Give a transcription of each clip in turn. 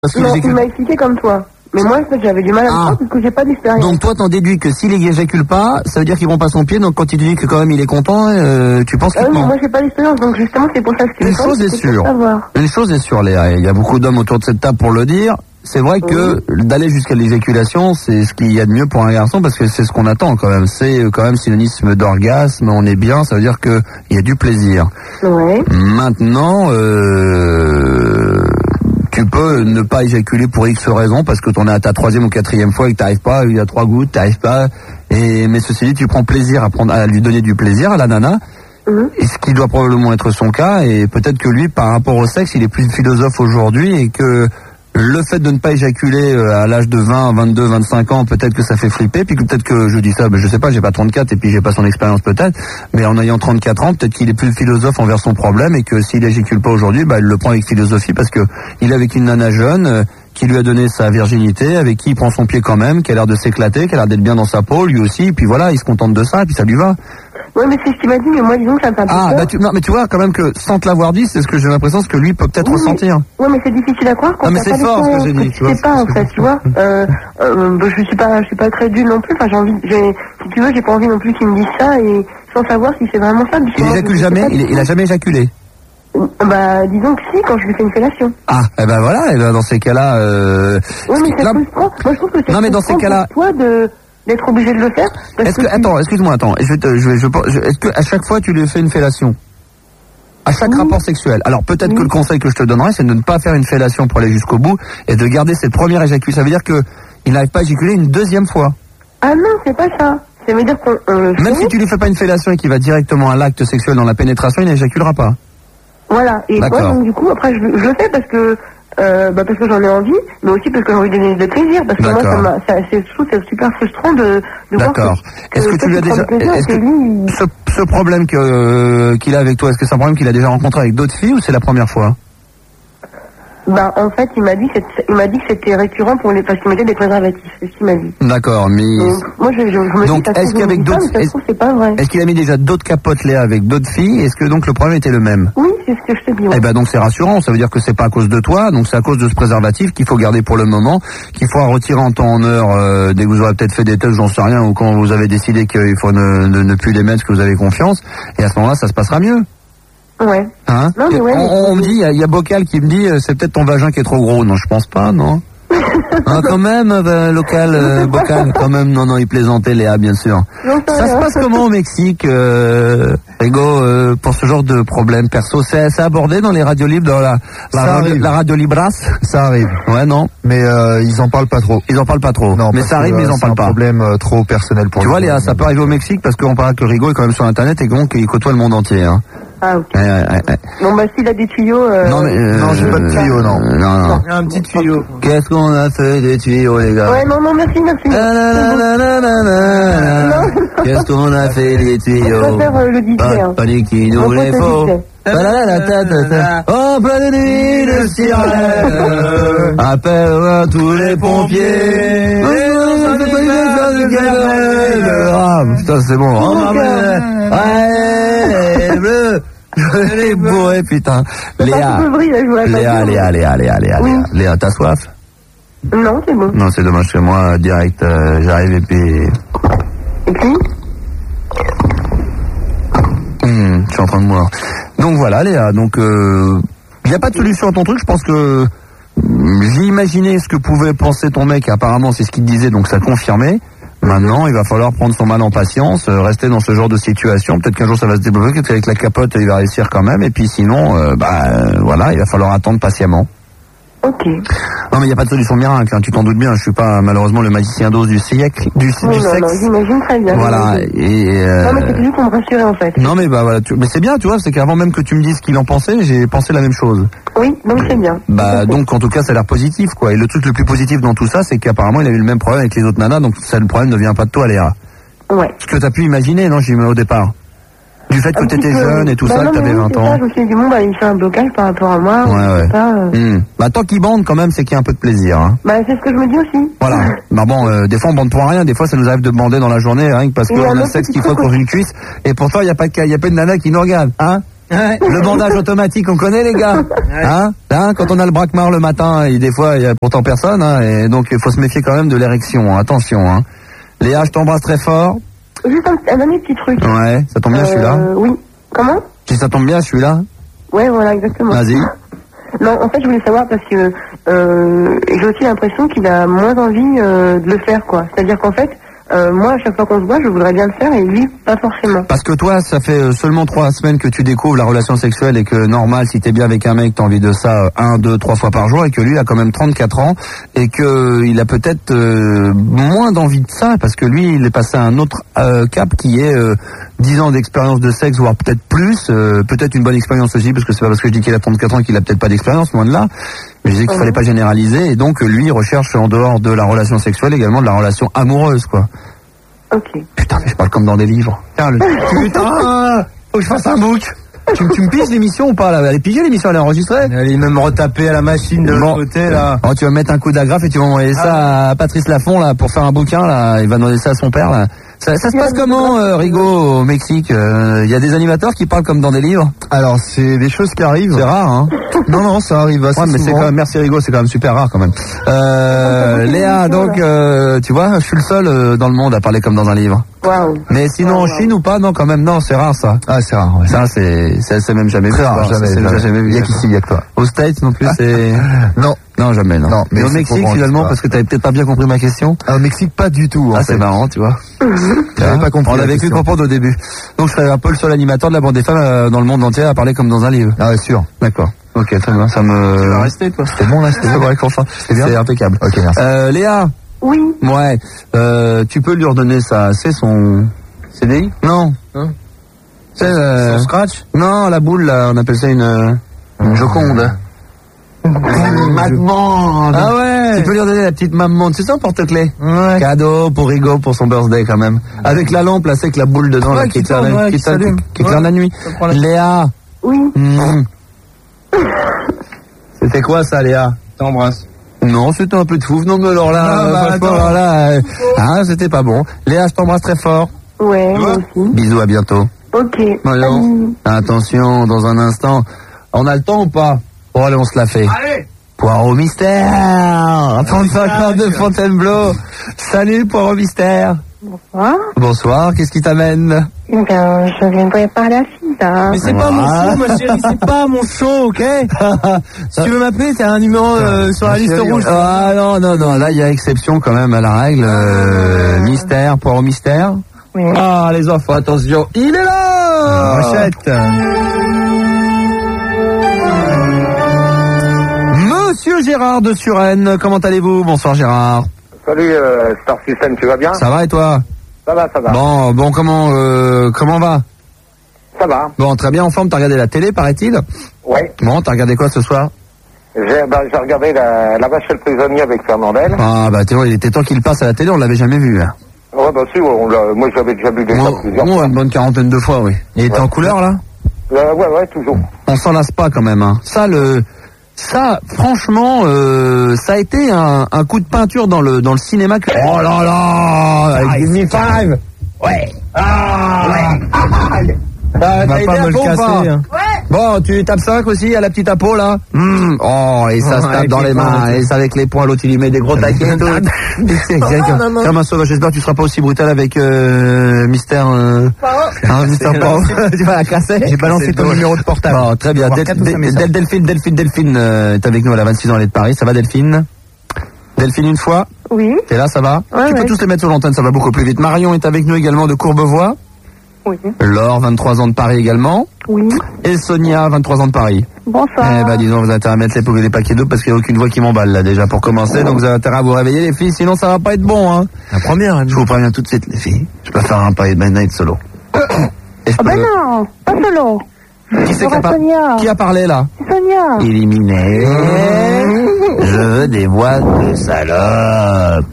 Parce que Non, il m'a expliqué comme toi. Mais moi, en fait, j'avais du mal à le prendre parce que j'ai pas d'expérience. Donc toi, t'en déduis que s'il éjacule pas, ça veut dire qu'ils vont pas son pied. Donc quand il te dit que quand même il est content, tu penses qu'il te ment. Moi, j'ai pas d'expérience, donc justement, c'est pour ça que Une chose est sûre, Léa. Il y a beaucoup d'hommes autour de cette table pour le dire. C'est vrai que d'aller jusqu'à l'éjaculation, c'est ce qu'il y a de mieux pour un garçon parce que c'est ce qu'on attend quand même. C'est quand même synonyme d'orgasme. On est bien, ça veut dire que il y a du plaisir. Ouais. Maintenant, tu peux ne pas éjaculer pour X raisons parce que t'en es à ta 3e ou 4e fois et que t'arrives pas, il y a 3 gouttes, t'arrives pas. Mais ceci dit, tu prends plaisir à lui donner du plaisir à la nana. Et ce qui doit probablement être son cas, et peut-être que lui, par rapport au sexe, il est plus philosophe aujourd'hui et que le fait de ne pas éjaculer à l'âge de 20, 22, 25 ans, peut-être que ça fait flipper, puis que peut-être que je dis ça, je sais pas, j'ai pas 34 et puis j'ai pas son expérience peut-être, mais en ayant 34 ans, peut-être qu'il est plus philosophe envers son problème et que s'il éjacule pas aujourd'hui, il le prend avec philosophie parce que il est avec une nana jeune qui lui a donné sa virginité, avec qui il prend son pied quand même, qui a l'air de s'éclater, qui a l'air d'être bien dans sa peau, lui aussi, et puis voilà, il se contente de ça, et puis ça lui va. Ouais, mais c'est ce qu'il m'a dit, mais moi, disons que ça me fait un peu peur. Non, mais tu vois, quand même que, sans te l'avoir dit, c'est ce que j'ai l'impression, ce que lui peut peut-être ressentir. Ouais, mais c'est difficile à croire quand mais c'est fort, ce que j'ai dit, tu vois. Je sais pas, en fait, tu vois. Je suis pas très dure non plus, enfin, si tu veux, j'ai pas envie non plus qu'il me dise ça, et sans savoir si c'est vraiment ça. Il éjacule jamais, il a jamais éjaculé. Disons que si, quand je lui fais une fellation. Ah, voilà, dans ces cas-là, ouais, mais c'est frustrant. Moi, je trouve que c'est non, mais dans ces cas-là, pour toi d'être obligé de le faire. Excuse-moi, est-ce que à chaque fois tu lui fais une fellation? À chaque rapport sexuel. Alors peut-être que le conseil que je te donnerais, c'est de ne pas faire une fellation pour aller jusqu'au bout et de garder cette première éjaculation. Ça veut dire que il n'arrive pas à éjaculer une deuxième fois. Ah non, c'est pas ça. Ça veut dire qu'on même si tu lui fais pas une fellation et qu'il va directement à l'acte sexuel dans la pénétration, il n'éjaculera pas. Voilà. Et moi, donc, du coup, après, je le fais parce que j'en ai envie, mais aussi parce que j'ai envie de donner de plaisir. Parce que moi, je trouve que c'est super frustrant de voir que... Est-ce que tu lui as déjà... Ce problème qu'il a avec toi, est-ce que c'est un problème qu'il a déjà rencontré avec d'autres filles ou c'est la première fois? En fait, il m'a dit que c'était récurrent parce qu'il mettait des préservatifs. C'est ce qu'il m'a dit. D'accord, mais... Moi, je me donc, dis, est-ce qu'avec d'autres... c'est pas vrai. Est-ce qu'il a mis déjà d'autres capotes, Léa, avec d'autres filles? Est-ce que donc le problème était le même? Oui, c'est ce que je te dis. Ouais. Donc c'est rassurant. Ça veut dire que c'est pas à cause de toi, donc c'est à cause de ce préservatif qu'il faut garder pour le moment, qu'il faut retirer en temps en heure dès que vous aurez peut-être fait des tests, j'en sais rien, ou quand vous avez décidé qu'il faut ne plus les mettre, que vous avez confiance. Et à ce moment-là, ça se passera mieux. Ouais. Hein? Non, mais on me dit, il y a Bocal qui me dit, c'est peut-être ton vagin qui est trop gros. Non, je pense pas, non. Quand même, Bocal, quand même, non, il plaisantait, Léa, bien sûr. Ça se passe comment au Mexique, Rigo, pour ce genre de problème perso? C'est abordé dans les radios libres, dans la radio Libras? Ça arrive. Ouais, non. Mais ils en parlent pas trop. Ils en parlent pas trop. Non, mais ça arrive, mais ils en parlent pas. C'est un problème trop personnel pour tu vois, Léa, ça peut arriver au Mexique parce qu'on parle que Rigo est quand même sur Internet et donc il côtoie le monde entier, hein. Ah, ok. Ouais. Bon, s'il a des tuyaux... Non, j'ai pas de tuyaux, non. Non. Un petit tuyau. Qu'est-ce qu'on a fait des tuyaux, les gars? Ouais, non, merci. Qu'est-ce qu'on a fait des tuyaux? On va faire le DJ, Panique qui nous les faut. En pleine nuit de sirène, appelle tous les pompiers. Putain, c'est bon. Ouais, bleu. Je l'ai bourré, putain. Léa, Léa, t'as soif? Non, c'est bon. Non, c'est dommage, chez moi, direct, j'arrive et puis... Et puis? Je suis en train de mourir. Donc voilà, Léa, donc il n'y a pas de solution à ton truc, je pense que j'ai imaginé ce que pouvait penser ton mec, et apparemment c'est ce qu'il te disait, donc ça confirmait. Maintenant, il va falloir prendre son mal en patience, rester dans ce genre de situation. Peut-être qu'un jour ça va se débloquer, peut-être qu'avec la capote il va réussir quand même, et puis sinon, voilà, il va falloir attendre patiemment. Ok. Non mais il n'y a pas de solution miracle, hein, tu t'en doutes bien, je suis pas malheureusement le magicien d'os du siècle, du sexe. Non, j'imagine très bien. Voilà, Non mais c'est juste pour me rassurer en fait. Non mais voilà, mais c'est bien, tu vois, c'est qu'avant même que tu me dises ce qu'il en pensait, j'ai pensé la même chose. Oui, donc c'est bien. Donc en tout cas ça a l'air positif quoi, et le truc le plus positif dans tout ça, c'est qu'apparemment il a eu le même problème avec les autres nanas, donc ça, le problème ne vient pas de toi, Léa. Ouais. Ce que t'as pu imaginer, non, j'ai eu au départ. Du fait que t'étais jeune et tout ça, que t'avais 20 ans. Ça, je me suis dit, il fait un blocage par rapport à moi. Ouais. Tant qu'il bande, quand même, c'est qu'il y a un peu de plaisir. Hein. C'est ce que je me dis aussi. Voilà. Des fois, on bande pour rien. Des fois, ça nous arrive de bander dans la journée, rien que parce qu'on a le sexe qui frotte pour une cuisse. Et pourtant, il n'y a pas de nana qui nous regarde. Hein? Le bandage automatique, on connaît les gars. Hein, quand on a le braquemar le matin, et des fois il y a pourtant personne, hein, et donc il faut se méfier quand même de l'érection. Hein. Attention. Hein. Léa, je t'embrasse très fort. Juste un dernier petit truc. Ouais, ça tombe bien, je suis là. Oui. Comment? Si ça tombe bien, je suis là. Ouais, voilà, exactement. Vas-y. Non, en fait, je voulais savoir parce que j'ai aussi l'impression qu'il a moins envie de le faire, quoi. C'est-à-dire qu'en fait, moi, à chaque fois qu'on se voit, je voudrais bien le faire et lui, pas forcément. Parce que toi, ça fait seulement 3 semaines que tu découvres la relation sexuelle et que normal, si t'es bien avec un mec, t'as envie de ça 1, 2, 3 fois par jour et que lui, il a quand même 34 ans et que il a peut-être moins d'envie de ça parce que lui, il est passé à un autre cap qui est 10 ans d'expérience de sexe, voire peut-être plus, peut-être une bonne expérience aussi, parce que c'est pas parce que je dis qu'il a 34 ans qu'il a peut-être pas d'expérience, loin de là. Mais je disais qu'il fallait pas généraliser, et donc lui, il recherche en dehors de la relation sexuelle également de la relation amoureuse, quoi. Ok. Putain, mais je parle comme dans des livres. Putain, faut que je fasse un book. Tu me piges l'émission ou pas là? Elle est pigée l'émission, elle est enregistrée. Elle est même retapée à la machine de l'autre côté là. Oh, tu vas mettre un coup d'agrafe et tu vas envoyer ça à Patrice Laffont là pour faire un bouquin là. Il va demander ça à son père là. Ça se passe comment, Rigo, au Mexique? Il y a des animateurs qui parlent comme dans des livres? Alors, c'est des choses qui arrivent. C'est rare, hein? Non, ça arrive assez mais souvent. c'est quand même, merci Rigo, c'est quand même super rare quand même. Léa, donc, tu vois, je suis le seul dans le monde à parler comme dans un livre. Waouh. Mais sinon, en Chine ou pas? Non, quand même, non, c'est rare ça. Ah, c'est rare, ouais. Ça, c'est même jamais vu. C'est rare, jamais vu. Il y a qu'ici, il y a que toi. Aux States non plus, c'est... Non, jamais, non. Mais au Mexique, finalement, parce que t'avais peut-être pas bien compris ma question. Au Mexique, pas du tout. C'est marrant, tu vois. J'avais pas compris. On avait cru comprendre au début. Donc, je serais un peu le seul animateur de la bande des femmes dans le monde entier à parler comme dans un livre. Ah, ouais, sûr. D'accord. Ok, très bien. Ça me... Tu vas rester, toi. C'est bon, là, c'est vrai qu'enfin. C'est impeccable. Ok, merci. Oui. Ouais. Tu peux lui redonner ça. C'est son CDI? Non. C'est son scratch? Non, la boule, là, on appelle ça une Joconde. Maman. Ah ouais. Tu peux lui redonner la petite maman. C'est ça, porte-clés. Ouais. Cadeau pour Rigo pour son birthday quand même. Avec la lampe là, c'est avec la boule dedans là, qui éclaire la nuit. Léa. Oui. C'était quoi ça, Léa? T'embrasse. Non, c'était un peu de fouf. Non, mais alors là, c'était pas bon. Léa, je t'embrasse très fort. Ouais, moi aussi. Bisous, à bientôt. Ok. Alors, attention, dans un instant. On a le temps ou pas? Oh, allez, on se la fait. Allez! Poireau mystère! 35 de Fontainebleau. Salut, Poireau mystère. Bonsoir. Bonsoir, qu'est-ce qui t'amène? Je viendrai par la fille, là. Mais c'est pas mon show, ma chérie, c'est pas mon show, ok? Si tu veux m'appeler, t'as un numéro sur la liste rouge. Ah non, là il y a exception quand même à la règle. Mystère, Poireau mystère. Oui. Ah, les enfants, attention, il est là! Rochette. Monsieur Gérard de Suresnes, comment allez-vous? Bonsoir Gérard. Salut Star System, tu vas bien? Ça va et toi? Ça va. Bon, comment va? Ça va. Bon, très bien, en forme, t'as regardé la télé, paraît-il? Ouais. Bon, t'as regardé quoi ce soir? J'ai regardé la vache et le prisonnier avec Fernandel. Ah bah tu vois, il était temps qu'il passe à la télé, on l'avait jamais vu. Hein. Ouais, bah si, moi j'avais déjà vu déjà plusieurs fois. Une bonne quarantaine de fois, oui. Il était en couleur là? Ouais, toujours. On s'en lasse pas quand même, hein. Ça, franchement, ça a été un coup de peinture dans le cinéma. Oh là là, avec Give Me Five. Ouais. On va pas me le casser. Hein. Ouais. Bon, tu tapes 5 aussi à la petite apo là. Oh, et ça se tape dans les mains, et ça avec les poings, l'autre il y met des gros taquets. Comme un sauvage, j'espère que tu seras pas aussi brutal avec Mystère Mystère Pau. Tu vas la casser. J'ai balancé ton numéro de portable. Bon, très bien. Delphine est avec nous, elle a 26 ans, elle est de Paris. Ça va Delphine? Delphine une fois? Oui. T'es là, ça va? Ouais, tu peux tous les mettre sur l'antenne, ça va beaucoup plus vite. Marion est avec nous également de Courbevoie. Oui. Laure, 23 ans de Paris également. Oui. Et Sonia, 23 ans de Paris. Bonsoir. Eh ben, disons, vous avez intérêt à mettre les paquets d'eau parce qu'il n'y a aucune voix qui m'emballe, là, déjà, pour commencer. Donc, vous avez intérêt à vous réveiller, les filles, sinon ça va pas être bon, hein. La première, Je vous préviens tout de suite, les filles. Je peux faire un pareil de night solo. Non, pas solo. Qui a parlé, là? C'est Sonia. Éliminé. Je veux des voix de salope.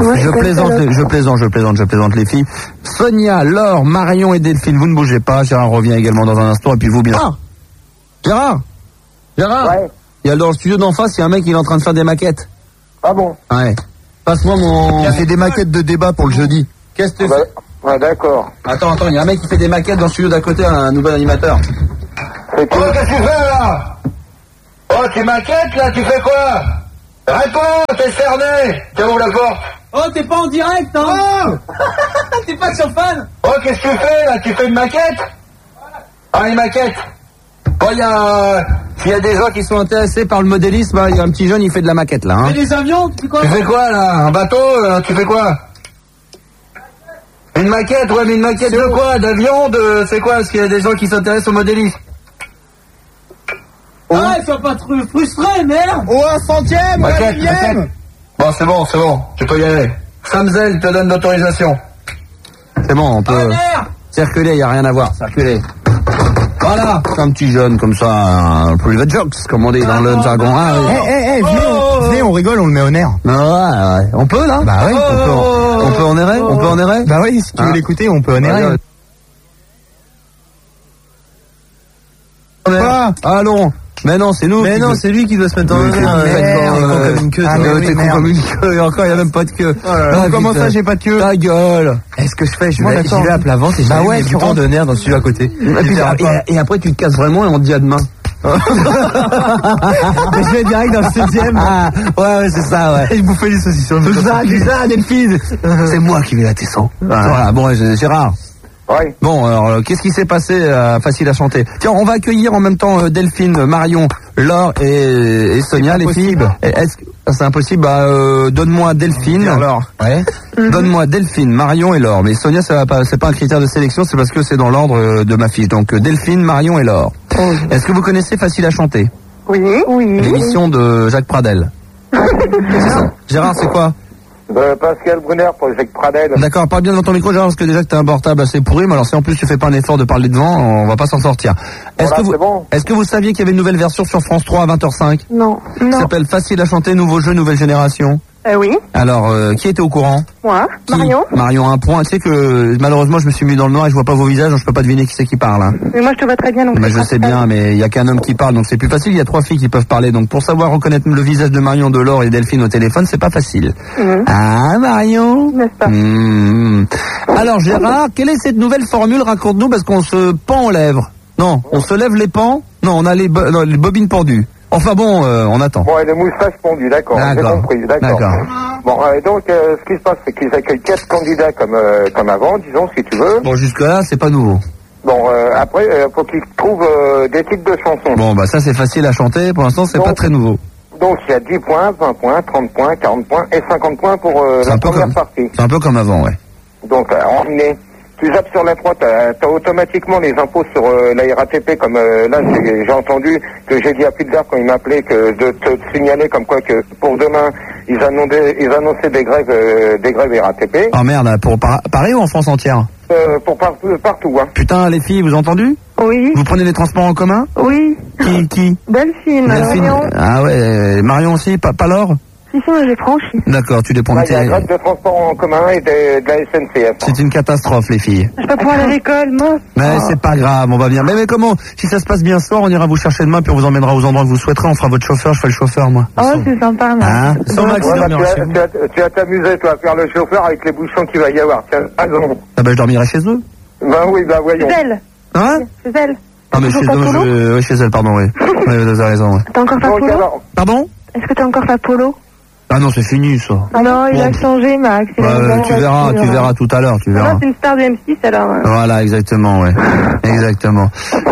Je plaisante les filles. Sonia, Laure, Marion et Delphine, vous ne bougez pas. Gérard revient également dans un instant. Et puis vous, bien. Gérard. Ouais. Il y a dans le studio d'en face, il y a un mec qui est en train de faire des maquettes. Ah bon? Ouais. Passe-moi mon... Il fait des maquettes de débat pour le jeudi. Qu'est-ce que Ouais, d'accord. Attends, il y a un mec qui fait des maquettes dans le studio d'à côté, un nouvel animateur. Oh, qu'est-ce que tu fais là? Oh, tu m'inquiètes là, tu fais quoi? Réponds, t'es cerné. Tiens, ouvre la porte. Oh, t'es pas en direct, hein? Oh t'es pas sur fan? Oh, qu'est-ce que tu fais là? Tu fais une maquette? Ah, une maquette. Oh, s'il y a des gens qui sont intéressés par le modélisme, il y a un petit jeune, il fait de la maquette là. Hein. Et les avions, tu fais quoi? Tu fais quoi là? Un bateau là, tu fais quoi? Une maquette, ouais, mais une maquette de quoi? D'avion, c'est quoi? Est-ce qu'il y a des gens qui s'intéressent au modélisme? Ah, ils sont pas trop frustrés, merde! Oh, un centième, un Maquette. millième. Bon, c'est bon, tu peux y aller. Samzel te donne l'autorisation. C'est bon, on peut circuler, y a rien à voir, circuler. Voilà, c'est un petit jeune comme ça, un private jokes, comme on dit dans le jargon. Venez, on rigole, on le met au nerf. Ouais. On peut là? Bah ouais, on peut en errer? On peut en errer? Bah oui, si tu veux l'écouter, on peut en errer. Allons. Mais non, c'est nous. Mais non, c'est lui qui doit se mettre en l'air. Comme une queue. T'es con comme une queue. Et encore, il n'y a même pas de queue. Comment ça, j'ai pas de queue? Ta gueule. Est-ce que je fais? J'y vais à plat ventre et je mets des boutons de nerf dans celui à côté. Et après, tu te casses vraiment et on te dit à demain. Mais je vais direct dans le 7ème. Ouais, c'est ça, ouais. Et je bouffais les saucissons. Tout ça, Delphine. C'est moi qui vais la tesson. Voilà, bon, Gérard. Oui. Bon, alors, qu'est-ce qui s'est passé facile à chanter? Tiens, on va accueillir en même temps Delphine, Marion, Laure et Sonia, les filles. Est-ce que c'est impossible? Donne-moi Delphine. Laure. Ouais. Donne-moi Delphine, Marion et Laure. Mais Sonia, ça va pas, c'est pas un critère de sélection, c'est parce que c'est dans l'ordre de ma fiche. Donc Delphine, Marion et Laure. Est-ce que vous connaissez Facile à chanter? Oui. L'émission de Jacques Pradel. C'est ça. Gérard, c'est quoi? Pascal Brunner pour Jacques Pradel. D'accord, parle bien dans ton micro, Gérard, parce que déjà que t'as un portable assez pourri, mais alors si en plus tu fais pas un effort de parler devant, on va pas s'en sortir. Est-ce que vous saviez qu'il y avait une nouvelle version sur France 3 à 20h05? Non. Ça s'appelle Facile à chanter, nouveau jeu, nouvelle génération. Oui. Alors, qui était au courant? Moi. Qui? Marion. Marion, un point. Tu sais que malheureusement je me suis mis dans le noir et je vois pas vos visages, donc je peux pas deviner qui c'est qui parle. Hein. Mais moi je te vois très bien. Donc je sais bien, mais il y a qu'un homme qui parle, donc c'est plus facile. Il y a 3 filles qui peuvent parler, donc pour savoir reconnaître le visage de Marion, de Laure et Delphine au téléphone, c'est pas facile. Ah, Marion. N'est-ce pas? Alors Gérard, quelle est cette nouvelle formule? Raconte-nous, parce qu'on se pend aux lèvres. Non, on se lève les pans. Non, on a les bobines pendues. Enfin bon, on attend. Bon, et les moustaches pendues, d'accord. J'ai compris, d'accord. Bon, donc, ce qui se passe, c'est qu'ils accueillent 4 candidats comme avant, disons, si tu veux. Bon, jusque-là, c'est pas nouveau. Bon, après, faut qu'ils trouvent des titres de chansons. Bon, bah ça, c'est facile à chanter. Pour l'instant, c'est pas très nouveau. Donc, il y a 10 points, 20 points, 30 points, 40 points et 50 points pour la première partie. C'est un peu comme avant, ouais. Donc, tu zappes sur la 3, t'as automatiquement les infos sur la RATP, comme là j'ai entendu que j'ai dit à Pulver quand il m'appelait que de te signaler comme quoi que pour demain ils annonçaient des grèves RATP. Oh merde, pour Paris ou en France entière? Pour partout, hein. Putain, les filles, vous entendu? Oui. Vous prenez les transports en commun? Oui. Qui? Delphine. Marion. Ah ouais, Marion aussi, pas Laure? Si, j'ai franchi. D'accord, tu les prends. Il y a grève de transport en commun et de la SNCF. C'est une catastrophe, les filles. Je peux pas pouvoir aller à l'école, moi. Mais c'est pas grave, on va bien. Mais comment? Si ça se passe bien ce soir, on ira vous chercher demain, puis on vous emmènera aux endroits que vous souhaiterez. On fera votre chauffeur, je fais le chauffeur, moi. Oh, c'est sympa, moi. Hein? Sans Max, tu vas t'amuser, toi, à faire le chauffeur avec les bouchons qu'il va y avoir. Tiens, raison. Ah bah je dormirai chez eux. Ben oui, bah voyons. C'est elle. Hein? C'est elle. Ah mais chez eux, oui, chez elle, pardon, oui. Oui, vous avez raison, oui. T'as encore pas polo? Pardon? Est-ce que t'as encore pas polo? Ah non, c'est fini, ça. Non, il a changé, Max. Tu verras tout à l'heure, tu verras. Non, c'est une star de M6, alors. Voilà, exactement, ouais. Exactement.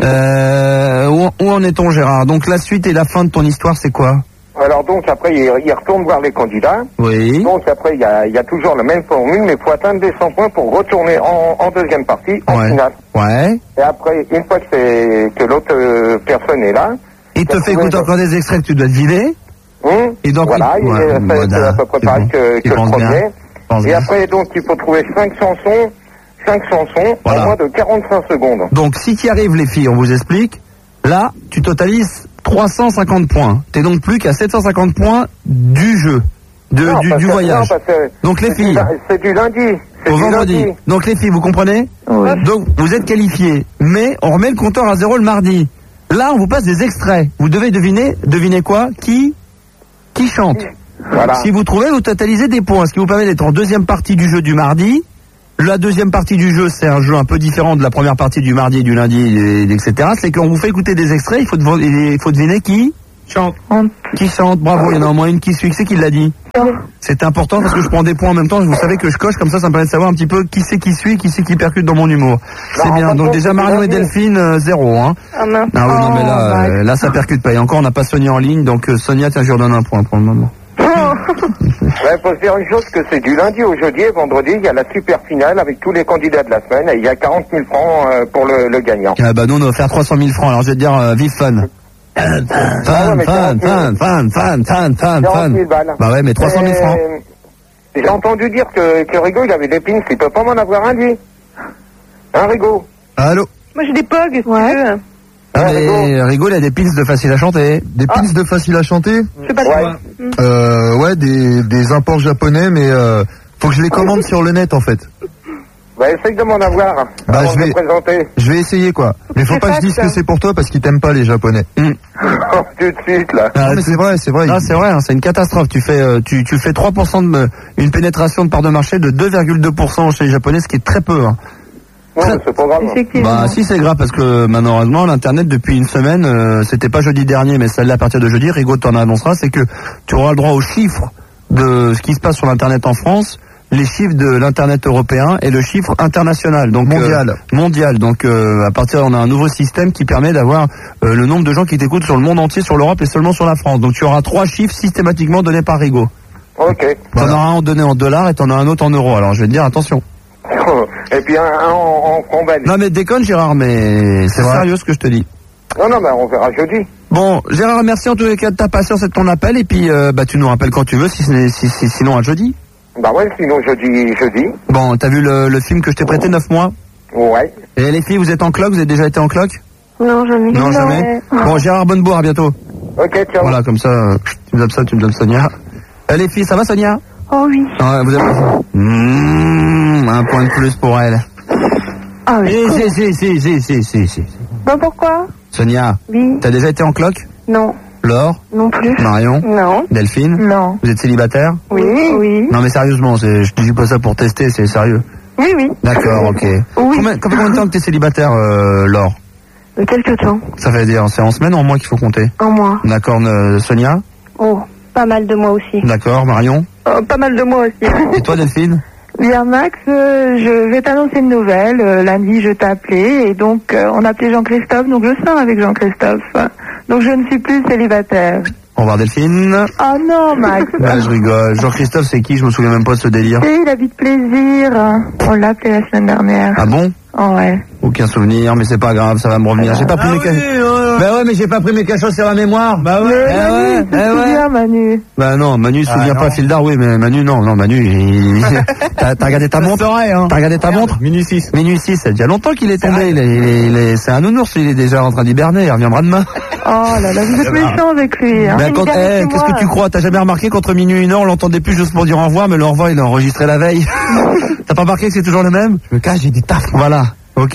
Où en est-on, Gérard? Donc la suite et la fin de ton histoire, c'est quoi? Alors donc après il retourne voir les candidats. Oui. Donc après il y a toujours la même formule, mais il faut atteindre des 100 points pour retourner en deuxième partie, en finale. Ouais. Et après, une fois que l'autre personne est là, il te fait écouter encore des extraits que tu dois deviner. Et donc voilà, c'est à peu près pareil que le premier. Et après donc il faut trouver 5 chansons en moins de 45 secondes. Donc si tu y arrives, les filles, on vous explique. Là, tu totalises 350 points. T'es donc plus qu'à 750 points du jeu, du voyage. Donc les filles, c'est du lundi. Au vendredi. Donc les filles, vous comprenez? Oui. Donc vous êtes qualifiés, mais on remet le compteur à 0 le mardi. Là, on vous passe des extraits. Vous devez deviner quoi? Qui chante? Voilà. Si vous trouvez, vous totalisez des points, ce qui vous permet d'être en deuxième partie du jeu du mardi La deuxième partie du jeu, c'est un jeu un peu différent de la première partie du mardi, du lundi, etc. C'est qu'on vous fait écouter des extraits, il faut deviner qui chante. Qui chante, bravo, il y en a au moins une qui suit. Qui c'est qui l'a dit? C'est important parce que je prends des points en même temps, vous savez que je coche, comme ça me permet de savoir un petit peu qui c'est qui suit, qui c'est qui percute dans mon humour. C'est bien, donc déjà Marion et Delphine, 0, hein. Ah mince. Ah oui, non mais là ça percute pas. Et encore on n'a pas Sonia en ligne, donc Sonia, tiens, je lui redonne un point pour le moment. Il faut se dire une chose, que c'est du lundi au jeudi et vendredi, il y a la super finale avec tous les candidats de la semaine et il y a 40 000 francs pour le gagnant. Ah bah nous on a offert 300 000 francs, alors je vais te dire vive fun. Fan. 40 000 balles. Bah ouais, mais 300 000 francs. J'ai entendu dire que Rigaud, il avait des pins, il peut pas m'en avoir un, lui. Hein, Rigaud? Allô? Moi j'ai des pogs, si tu veux. Ah, mais Rigaud, il a des pins de facile à chanter. Des pins de facile à chanter? Je sais pas Ouais, des imports japonais, mais faut que je les commande sur le net en fait. Bah, essaye de m'en avoir. Bah, avant de me présenter. Je vais essayer quoi. Mais faut pas que je dise que c'est pour toi parce qu'ils t'aiment pas les japonais. Tout de suite, là. Non, mais c'est vrai. Ah, c'est vrai, hein, c'est une catastrophe. Tu fais 3% une pénétration de part de marché de 2,2% chez les japonais, ce qui est très peu, hein. Ouais, c'est pas grave. Bah si, c'est grave parce que malheureusement l'internet depuis une semaine, c'était pas jeudi dernier mais celle-là à partir de jeudi, Rigaud t'en annoncera, c'est que tu auras le droit aux chiffres de ce qui se passe sur l'internet en France, les chiffres de l'internet européen et le chiffre international, donc mondial. Donc à partir on a un nouveau système qui permet d'avoir le nombre de gens qui t'écoutent sur le monde entier, sur l'Europe et seulement sur la France. Donc tu auras 3 chiffres systématiquement donnés par Rigaud. Ok. T'en auras un donné en dollars et t'en as un autre en euros. Alors je vais te dire attention. Et puis un en combat. Non mais déconne Gérard, mais c'est sérieux ce que je te dis. Non, mais on verra jeudi. Bon, Gérard, merci en tous les cas de ta patience et de ton appel, et puis tu nous rappelles quand tu veux, sinon à jeudi. Bah ouais, sinon jeudi. Bon, t'as vu le film que je t'ai prêté, 9 mois? Ouais. Et les filles, vous êtes en cloque? Vous avez déjà été en cloque? Non, jamais. Non, jamais. Bon, Gérard Bonnebourg, à bientôt. Ok, ciao. Voilà, comme ça, tu me donnes ça, tu me donnes Sonia. Les filles, ça va Sonia? Oh oui. Vous avez un point de plus pour elle. Ah oui. Si. Bon, pourquoi? Sonia. Oui. T'as déjà été en cloque? Non. Laure? Non plus. Marion? Non. Delphine? Non. Vous êtes célibataire? Oui. Non mais sérieusement, je dis pas ça pour tester, c'est sérieux. Oui. D'accord, ok. Oui. Combien de temps que t'es célibataire, Laure? Quelque temps. Ça veut dire, c'est en semaine ou en mois qu'il faut compter? En mois. D'accord, Sonia? Oh, pas mal de mois aussi. D'accord, Marion? Pas mal de mois aussi. Et toi, Delphine? Bien Max, je vais t'annoncer une nouvelle. Lundi, je t'ai appelé et donc on a appelé Jean-Christophe, donc je sors avec Jean-Christophe. Donc je ne suis plus célibataire. Au revoir Delphine. Oh non Max. Je rigole. Jean-Christophe, c'est qui? Je me souviens même pas de ce délire. Et il habite Plaisir. On l'a appelé la semaine dernière. Ah bon? Oh ouais. Aucun souvenir, mais c'est pas grave, ça va me revenir. J'ai pas pris mes cachets. Bah ouais, mais j'ai pas pris mes cachets sur la mémoire. Bah ouais. Ouais. Manu. Bah non, Manu se souvient pas, Fildar, oui, mais Manu, non, Manu, t'as regardé ta montre? T'as regardé ta montre? Minuit 6. Minuit 6, ça fait déjà longtemps qu'il est tombé, c'est un nounours, il est déjà en train d'hiberner, il reviendra demain. Oh là là, vous êtes méchant avec lui. Hein. Qu'est-ce que tu crois? T'as jamais remarqué qu'entre minuit et 1h, on l'entendait plus juste pour dire au revoir, mais le au revoir, il est enregistré la veille. T'as pas remarqué que c'est toujours le même? Je me cache, j'ai des taf. Voilà. Ok.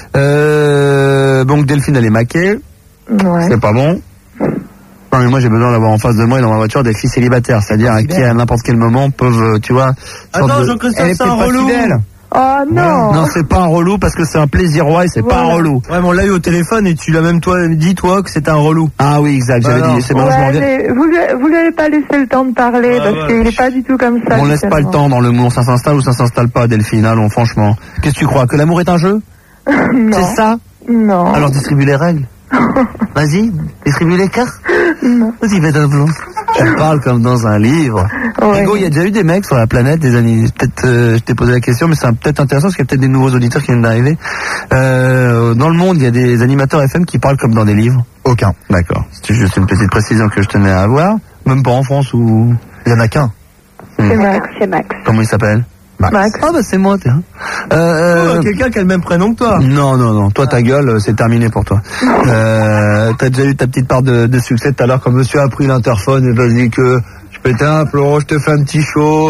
Donc Delphine, elle est maquée. Ouais. C'est pas bon. Non mais moi j'ai besoin d'avoir en face de moi et dans ma voiture des filles célibataires, c'est-à-dire qui à n'importe quel moment peuvent, tu vois. Attends, Jean-Christophe, c'est un relou. Oh non. Non, c'est pas un relou parce que c'est un plaisir roi et c'est pas un relou. Ouais, mais on l'a eu au téléphone et tu l'as même dit toi que c'était un relou. Ah oui, exact, j'avais dit, c'est bon, je m'en viens. Mais vous lui avez pas laissé le temps de parler parce qu'il est pas du tout comme ça. On laisse pas le temps dans l'amour, ça s'installe ou ça s'installe pas, Delphine, allons, franchement. Qu'est-ce que tu crois? Que l'amour est un jeu? Non. C'est ça? Non. Alors distribue les règles. Vas-y, distribue les cartes. Non. Vas-y, mets un blond. Je parle comme dans un livre. Ouais. Hugo, il y a déjà eu des mecs sur la planète, des années. Peut-être, je t'ai posé la question, mais c'est peut-être intéressant parce qu'il y a peut-être des nouveaux auditeurs qui viennent d'arriver. Dans le monde, il y a des animateurs FM qui parlent comme dans des livres. Aucun. D'accord. C'est juste une petite précision que je tenais à avoir. Même pas en France où il y en a qu'un. C'est Max. Comment il s'appelle? Max. Ah bah c'est moi, tiens. Quelqu'un qui a le même prénom que toi. Non. Toi, ta gueule, c'est terminé pour toi. T'as déjà eu ta petite part de succès tout à l'heure quand monsieur a pris l'interphone et vas-y que je pète un plomb, je te fais un petit show.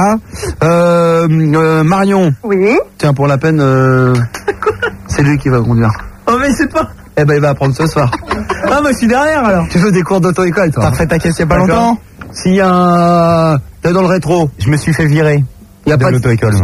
Marion. Oui. Tiens, pour la peine, c'est lui qui va conduire. Oh mais c'est pas... Eh ben il va apprendre ce soir. Ah moi je suis derrière alors. Tu veux des cours d'auto-école toi? T'as refait ta caisse il y a pas longtemps? S'il y a un... T'es dans le rétro. Je me suis fait virer. Il y a pas l'auto-école.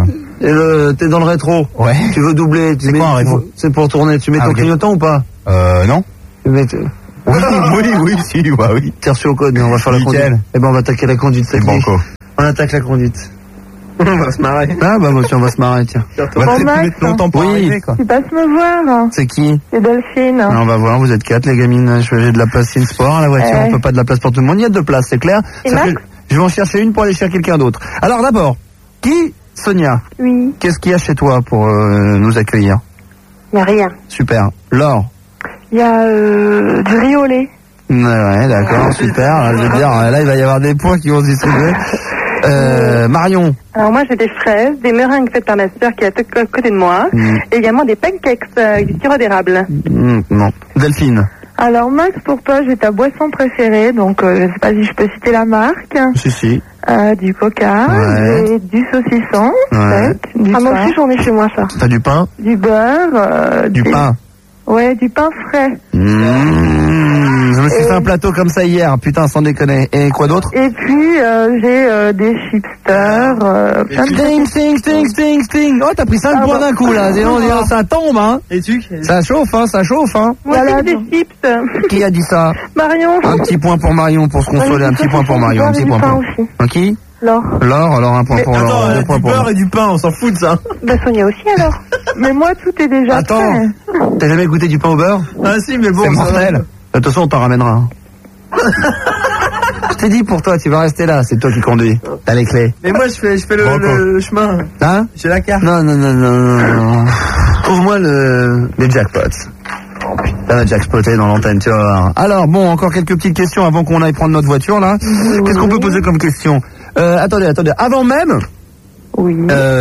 T'es dans le rétro. Ouais. Tu veux doubler. C'est quoi un rétro? C'est pour tourner. Tu mets ton clignotant ou pas? Non. Tu mets... Oui, si, bah oui. Tire sur le code, on va faire la Nickel. conduite. Eh ben, on va attaquer la conduite. C'est banco. On attaque la conduite. On va se marrer. Ah, bah, moi, on va se marrer, tiens. On va peut-être Max, mettre longtemps pour oui. arriver, quoi. Tu passes me voir. C'est qui? C'est Delphine. Ah, on va voir, vous êtes 4, les gamines. J'ai de la place in sport à la voiture. On peut pas de la place pour tout le monde. Il y a 2 places, c'est clair. Et Ça Max fait- Je vais en chercher une pour aller chercher quelqu'un d'autre. Alors, d'abord, qui? Sonia. Oui. Qu'est-ce qu'il y a chez toi pour nous accueillir? Il n'y a rien. Super. Laure. Il y a du riz au lait. Ouais, d'accord, super. Là, je veux dire, là, il va y avoir des points qui vont se distribuer. Marion. Alors moi j'ai des fraises, des meringues faites par ma sœur qui est à côté de moi, et également des pancakes avec du sirop d'érable. Non. Delphine. Alors Max, pour toi j'ai ta boisson préférée, donc je sais pas si je peux citer la marque. Si. Du coca, Ouais. et du saucisson, Ouais. sec, du pain. Moi aussi j'en ai chez moi ça. T'as du pain? Du beurre, Du pain. Ouais, du pain frais. Je me suis fait un plateau comme ça hier, putain, sans déconner. Et quoi d'autre? Et puis j'ai des chipsters, plein de Sting. Oh, t'as pris 5 points d'un coup, là. On dirait ça tombe, hein. Et tu? Ça chauffe, hein. Voilà, des chips. Qui a dit ça? Marion. Un petit point pour Marion, pour se consoler. Un petit point pour Marion. Un petit point pour... aussi. Qui? Laure. Laure, alors un point pour Laure. Attends, 2 points du pour beurre Laure. et du pain, on s'en fout de ça. Bah Sonia aussi alors. Mais moi tout est déjà Attends, prêt. t'as jamais goûté du pain au beurre? Ah si, mais bon, C'est ça va. mortel. De toute façon, on t'en ramènera. Je t'ai dit pour toi, tu vas rester là, c'est toi qui conduis. T'as les clés. Mais moi, je fais le chemin. Hein? J'ai la carte. Non. Trouve-moi les jackpots. Oh putain, on a jackpoté dans l'antenne, tu vas voir. Alors, bon, encore quelques petites questions avant qu'on aille prendre notre voiture, là. Qu'est-ce qu'on peut poser comme question? Attendez. Avant même, Oui.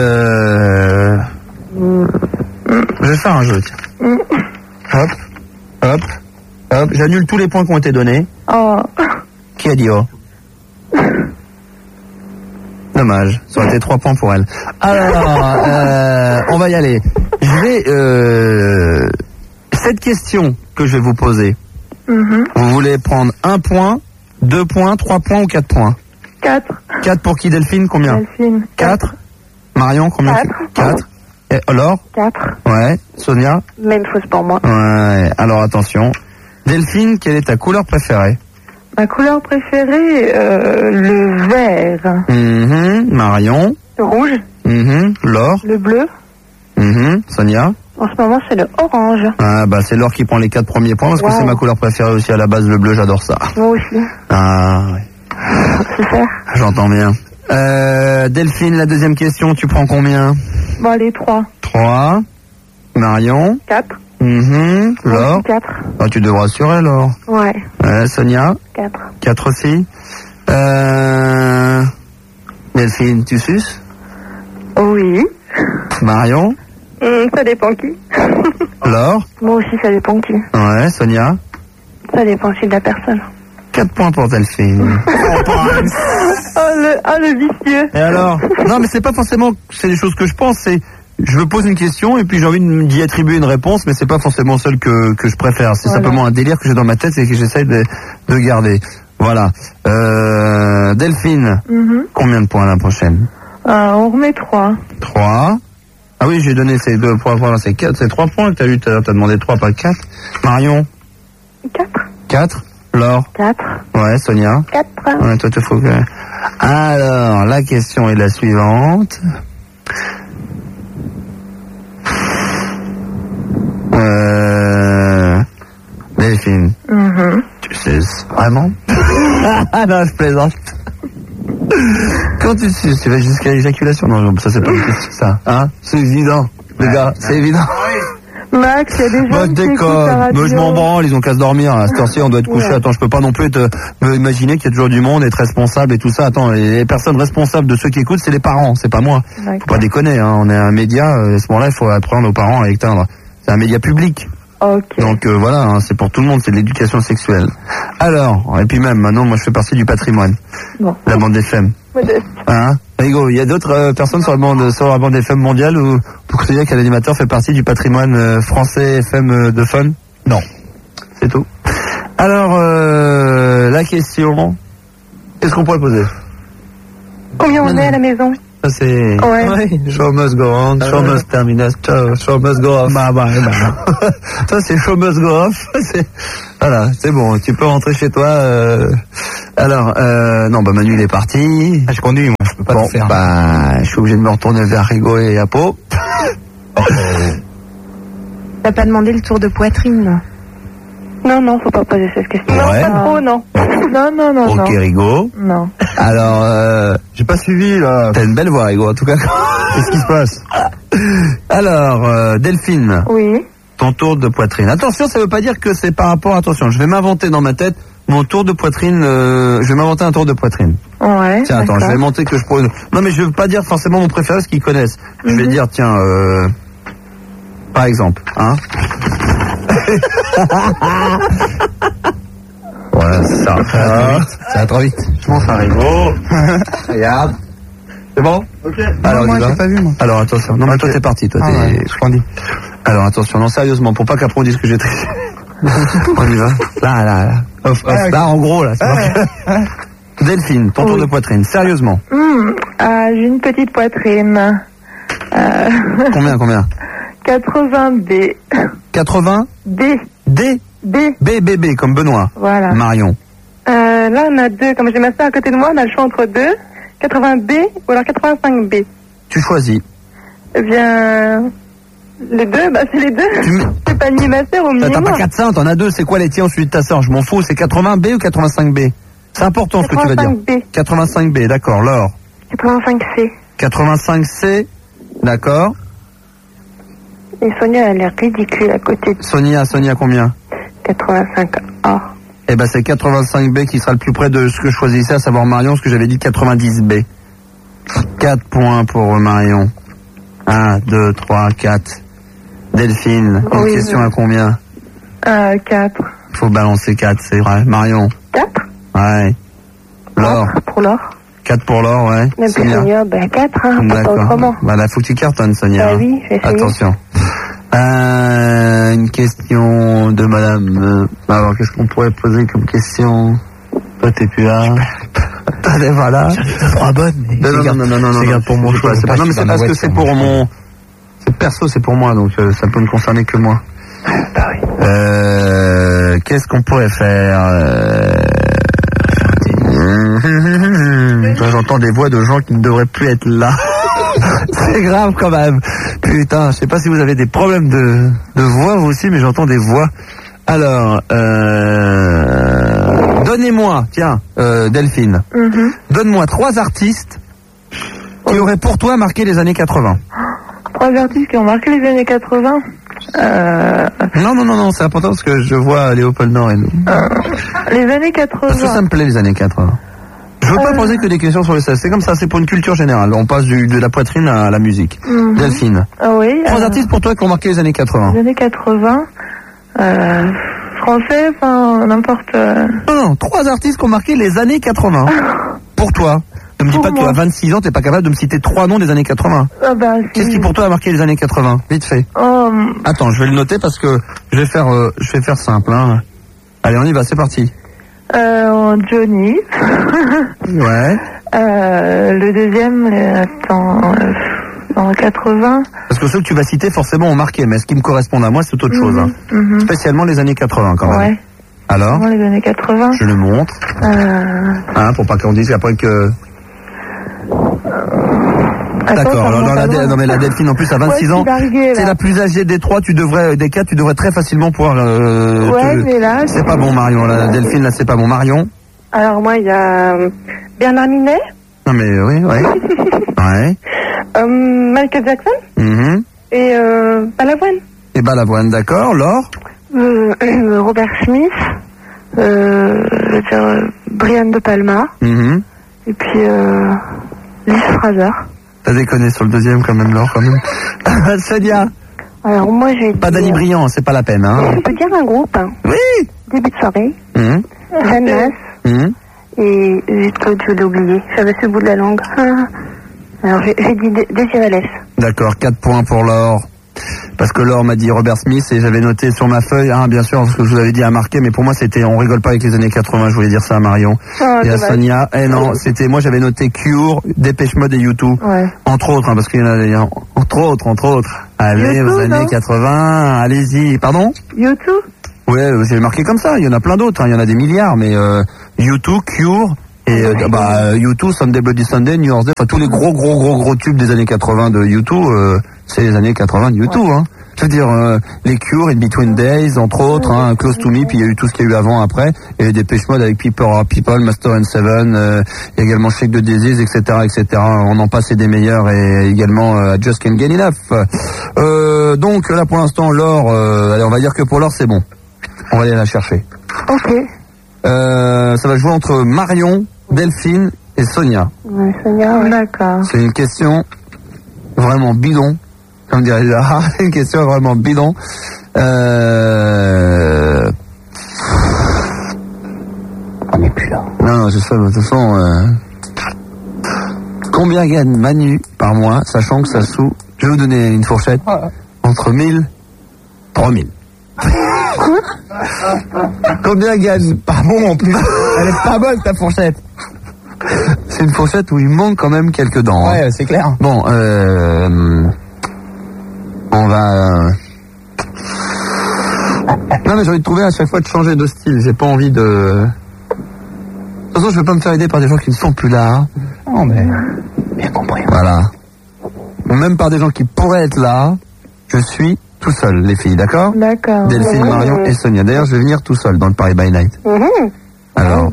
je vais faire un jeu, tiens. Hop. J'annule tous les points qui ont été donnés. Oh. Qui a dit oh? Dommage, ça aurait été 3 points pour elle. Alors, on va y aller. Je vais... cette question que je vais vous poser, vous voulez prendre 1 point, 2 points, 3 points ou 4 points? 4. 4 pour qui, Delphine? Combien? Delphine. 4. Marion, combien? 4. Et Laure? 4. Ouais. Sonia? Même chose pour moi. Ouais. Alors attention. Delphine, quelle est ta couleur préférée? Ma couleur préférée, le vert. Marion? Le rouge. Laure? Le bleu. Sonia? En ce moment c'est le orange. Ah bah c'est Laure qui prend les 4 premiers points parce que c'est ma couleur préférée aussi à la base, le bleu, j'adore ça. Moi aussi. Ah ouais. Super. J'entends bien. Delphine, la deuxième question, tu prends combien? Bon les 3. 3. Marion? 4. Laure? 4. Ah, tu devras assurer, Laure. Ouais. Sonia? 4. 4 aussi. Delphine, tu suces? Oui. Marion? Ça dépend qui. Laure? Moi aussi ça dépend qui. Ouais, Sonia? Ça dépend aussi de la personne. 4 points pour Delphine. Le vicieux. Et alors? Non, mais c'est pas forcément, c'est des choses que je pense, c'est, je me pose une question et puis j'ai envie d'y attribuer une réponse, mais c'est pas forcément celle que je préfère. C'est simplement un délire que j'ai dans ma tête et que j'essaye de garder. Voilà. Delphine, combien de points la prochaine? On remet 3. 3. Ah oui, j'ai donné ces 2 points, voilà, c'est 4, c'est 3 points que t'as eu, t'as demandé 3, pas 4. Marion? 4. 4. Laure? 4. Ouais, Sonia? 4. Ouais, toi, te faut que... Alors, la question est la suivante. Delphine. Tu sais vraiment? Ah non, je plaisante. Quand tu suces, tu vas jusqu'à l'éjaculation? Non, ça c'est pas une question, ça. Hein? C'est évident, les gars, c'est évident. Max, il y a des gens qui écoutent ta radio. Mais je m'en branle, ils ont qu'à se dormir. À cette heure-ci, on doit être couché. Attends, je peux pas non plus me imaginer qu'il y a toujours du monde, être responsable et tout ça. Attends, les personnes responsables de ceux qui écoutent, c'est les parents, c'est pas moi. Faut pas déconner, hein. On est un média, à ce moment-là, il faut apprendre aux parents à éteindre. C'est un média public. Ok. Donc voilà, hein, c'est pour tout le monde, c'est de l'éducation sexuelle. Alors, et puis même, maintenant, moi je fais partie du patrimoine. Bon. La bande FM. Hein? Rigo, il y a d'autres personnes sur la bande FM mondiale où vous considérez qu'un animateur fait partie du patrimoine français FM de fun? Non. C'est tout. Alors, la question, qu'est-ce qu'on pourrait poser? Combien on est à la maison? Ça c'est... Ouais. Show must go on, show must termine, show must go off. Bah. Ça c'est show must go off. Voilà, c'est bon, tu peux rentrer chez toi. Alors, non, bah Manu il est parti. Je conduis, moi, je peux pas Bon, tout faire. bah, je suis obligé de me retourner vers Rigo et Apo. T'as pas demandé le tour de poitrine? Non, faut pas poser cette question. Ouais. Non, pas trop, non. Non. Ok, Rigo. Non. Alors, J'ai pas suivi, là. t'as une belle voix, Rigo, en tout cas. Qu'est-ce qui se passe? Alors, Delphine, Oui. ton tour de poitrine. Attention, ça veut pas dire que c'est par rapport, attention, je vais m'inventer dans ma tête mon tour de poitrine, je vais m'inventer un tour de poitrine. Ouais. Tiens, attends, je vais monter que je pourrais... Non, mais je veux pas dire forcément mon préféré, parce qu'ils connaissent. Je vais dire, tiens, par exemple, hein. Voilà, c'est ça. Ça va trop vite. Je m'en fais Rigo. Regarde. C'est bon? Ok. Alors, moi, on y va. j'ai pas vu, moi. Alors, attention. Non, mais toi, t'es parti, toi. Ah ouais, je conduis. Alors, attention, non, sérieusement, pour pas qu'après on dise que j'ai triché. On y va. Là. Off. Là, en gros, là. C'est marqué. Delphine, ton tour de poitrine. Sérieusement. J'ai une petite poitrine. Combien? 80 B. 80? B. D? B. B, comme Benoît. Voilà. Marion. Là, on a deux. Comme j'ai ma soeur à côté de moi, on a le choix entre deux. 80 B ou alors 85 B. Tu choisis. Eh bien, les deux, bah c'est les deux. C'est pas ni ma soeur ou ni T'as moi. pas 4 seins, t'en as deux. C'est quoi les tiens, celui de ta soeur? Je m'en fous. C'est 80B ou 85B? C'est important ce que tu vas dire. 85B. 85B, d'accord. Laure. 85C. 85C, d'accord. Et Sonia, elle a l'air ridicule à côté de Sonia combien? 85A. Eh ben c'est 85B qui sera le plus près de ce que je choisissais, à savoir Marion, ce que j'avais dit 90B. 4 points pour Marion. 1, 2, 3, 4. Delphine, une Oui, question oui. à combien? 4. Faut balancer 4, c'est vrai. Marion. 4 Ouais. Laure. pour l'or. 4 pour Laure, ouais. Même plus Sonia. Sonia, 4, hein, pas D'accord. autrement. Bah là, faut que tu cartonnes, Sonia. Bah oui, je vais essayer. Attention. Une question de madame. Alors, qu'est-ce qu'on pourrait poser comme question? Toi, t'es plus là. Allez, voilà. J'avais 2-3 bonnes, mais Non. je garde pour mon choix. C'est pas, non, mais c'est parce que c'est pour mon... C'est perso, c'est pour moi, donc ça peut me concerner que moi. Bah oui. Qu'est-ce qu'on pourrait faire J'entends des voix de gens qui ne devraient plus être là. C'est grave quand même. Putain, je sais pas si vous avez des problèmes de voix vous aussi, mais j'entends des voix. Alors, donnez-moi, tiens, Delphine, donne-moi 3 artistes qui auraient pour toi marqué les années 80. 3 artistes qui ont marqué les années 80. Non, c'est important parce que je vois Léopold Nord et nous. Les années 80. Parce que ça me plaît les années 80. Je veux pas poser que des questions sur les 16. C'est comme ça, c'est pour une culture générale. On passe de la poitrine à la musique. Delphine. Ah oui. 3 artistes pour toi qui ont marqué les années 80. Les années 80. Français, enfin, n'importe. Non, 3 artistes qui ont marqué les années 80. Pour toi. Ne me dis Pour pas que tu moi. as 26 ans, t'es pas capable de me citer 3 noms des années 80. Ah bah, Qu'est-ce qui pour toi a marqué les années 80? Vite fait. Attends, je vais le noter parce que je vais faire simple. Hein. Allez, on y va, c'est parti. Johnny. Ouais. Le deuxième, en 80. Parce que ceux que tu vas citer forcément ont marqué, mais ce qui me correspond à moi, c'est autre chose. Hein. Spécialement les années 80 quand même. Ouais. Alors, Vraiment les années 80. je le montre. Hein, pour pas qu'on dise après que... D'accord, alors non, mais la Delphine en plus à 26 ans, c'est la plus âgée des 3, des 4, tu devrais très facilement pouvoir... mais là... C'est pas bon Marion, la Delphine là c'est pas bon. Marion? Alors moi il y a Bernard Minet. Non mais oui, ouais. Ouais. Michael Jackson. Et Balavoine. Et Balavoine, d'accord. Laure? Robert Smith. Je veux dire, Brian De Palma. Et puis Liz Fraser. T'as déconné sur le deuxième quand même, Laure, quand même. Sonia? Alors moi j'ai... Pas Dany Briand, c'est pas la peine, hein. Je peux dire un groupe. Oui. Début de soirée. Jeanne et je l'ai oublié. J'avais ce bout de la langue. Alors j'ai dit Désiré Less. D'accord, 4 points pour Laure. Parce que Laure m'a dit Robert Smith et j'avais noté sur ma feuille, bien sûr, parce que je vous avais dit à marquer, mais pour moi c'était, on rigole pas avec les années 80, je voulais dire ça à Marion. Et à Sonia, non, c'était, moi j'avais noté Cure, Dépêche Mode et U2. Ouais. Entre autres, parce qu'il y en a, entre autres. Allez, U2, aux années 80, allez-y. Pardon? U2? Ouais, j'ai marqué comme ça, il y en a plein d'autres, il y en a des milliards, mais U2, Cure, et U2, Sunday Bloody Sunday, New Year's Day, enfin tous les gros tubes des années 80 de U2, c'est les années 80 de U2, hein. Je veux dire, les Cure, In Between Days, entre autres, Close to Me, puis il y a eu tout ce qu'il y a eu avant, après, il y a eu des Dépêche Mode avec People, Master and Seven, il y a également Shake the Disease, etc. On en passe, c'est des meilleurs, et également Just Can't Get Enough. Donc là pour l'instant, Laure, allez, on va dire que pour Laure c'est bon. On va aller la chercher. Ok. Ça va jouer entre Marion, Delphine et Sonia. Ouais, Sonia, ouais. D'accord. C'est une question vraiment bidon. Comme dirait Zahra, une question vraiment bidon. On n'est plus là. Non, c'est ça, de toute façon. Combien gagne Manu par mois, sachant que ça sous. Je vais vous donner une fourchette. Entre 1000 et 3000. Combien gagne? Pas bon en plus. Elle est pas bonne ta fourchette. C'est une fourchette où il manque quand même quelques dents. Ouais, c'est clair. Bon, on va. Non mais j'ai envie de trouver à chaque fois de changer de style. J'ai pas envie de. De toute façon, je vais pas me faire aider par des gens qui ne sont plus là. Non mais bien compris. Voilà. Ou même par des gens qui pourraient être là. Je suis tout seul, les filles, d'accord? D'accord. Delphine, Marion et Sonia. D'ailleurs, je vais venir tout seul dans le Paris by Night. Alors.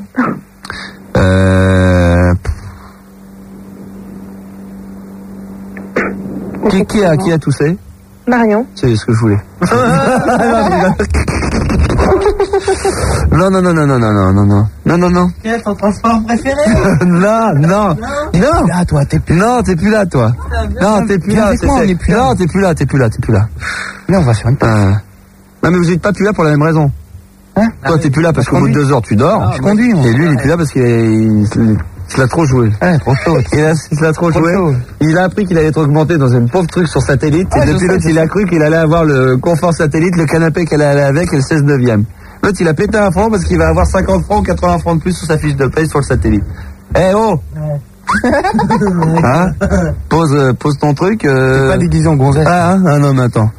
Qui a toussé? Marion. C'est ce que je voulais. Non. Quel est ton transport préféré? Non. Là, toi, t'es plus là. Non, t'es plus là, toi. Non, t'es plus là. Non, t'es plus là. Là, on va sur une page. Non, mais vous êtes pas plus là pour la même raison. Hein? Toi, t'es plus là parce qu'au bout de 2 heures, tu dors. Je conduis. Et lui, il est plus là parce qu'il l'a trop joué. Trop chaud. Il a trop joué. Il a appris qu'il allait être augmenté dans un pauvre truc sur satellite. Et depuis l'autre, il a cru qu'il allait avoir le confort satellite, le canapé qu'elle allait avec et le 16/9. L'autre, il a pété un franc parce qu'il va avoir 50 francs ou 80 francs de plus sur sa fiche de paye sur le satellite. Eh oh! Hein? Pose ton truc. C'est pas déguisé en gonzesse. Non, mais attends.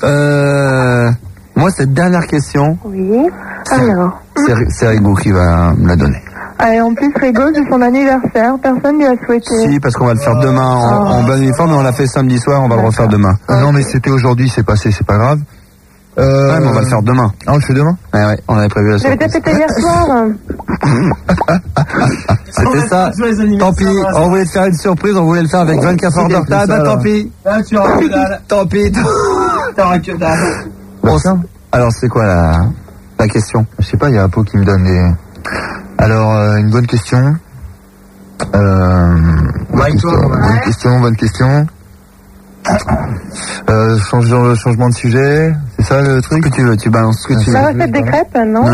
Moi, cette dernière question. Oui. Alors. C'est Rigo qui va me la donner. Et en plus, Rigo, c'est son anniversaire. Personne lui a souhaité. Si, parce qu'on va le faire demain en bon uniforme, mais on l'a fait samedi soir, on va le refaire demain. Non, mais c'était aujourd'hui, c'est passé, c'est pas grave. Ouais, mais on va le faire demain. On le fait demain? Ouais, on avait prévu la J'avais surprise. déjà pété hier soir. C'était ça. Tant pis, on voulait te faire une surprise, on voulait le faire avec 24 heures de retard. Tant pis. Tu auras que dalle. Tant pis. T'auras que dalle. Bon, alors, c'est quoi la question? Je sais pas, il y a Apo qui me donne des... Alors, une bonne question. Bonne question. Changement de sujet, c'est ça le truc? Que tu veux, tu balances ce que tu veux. La recette des crêpes, non?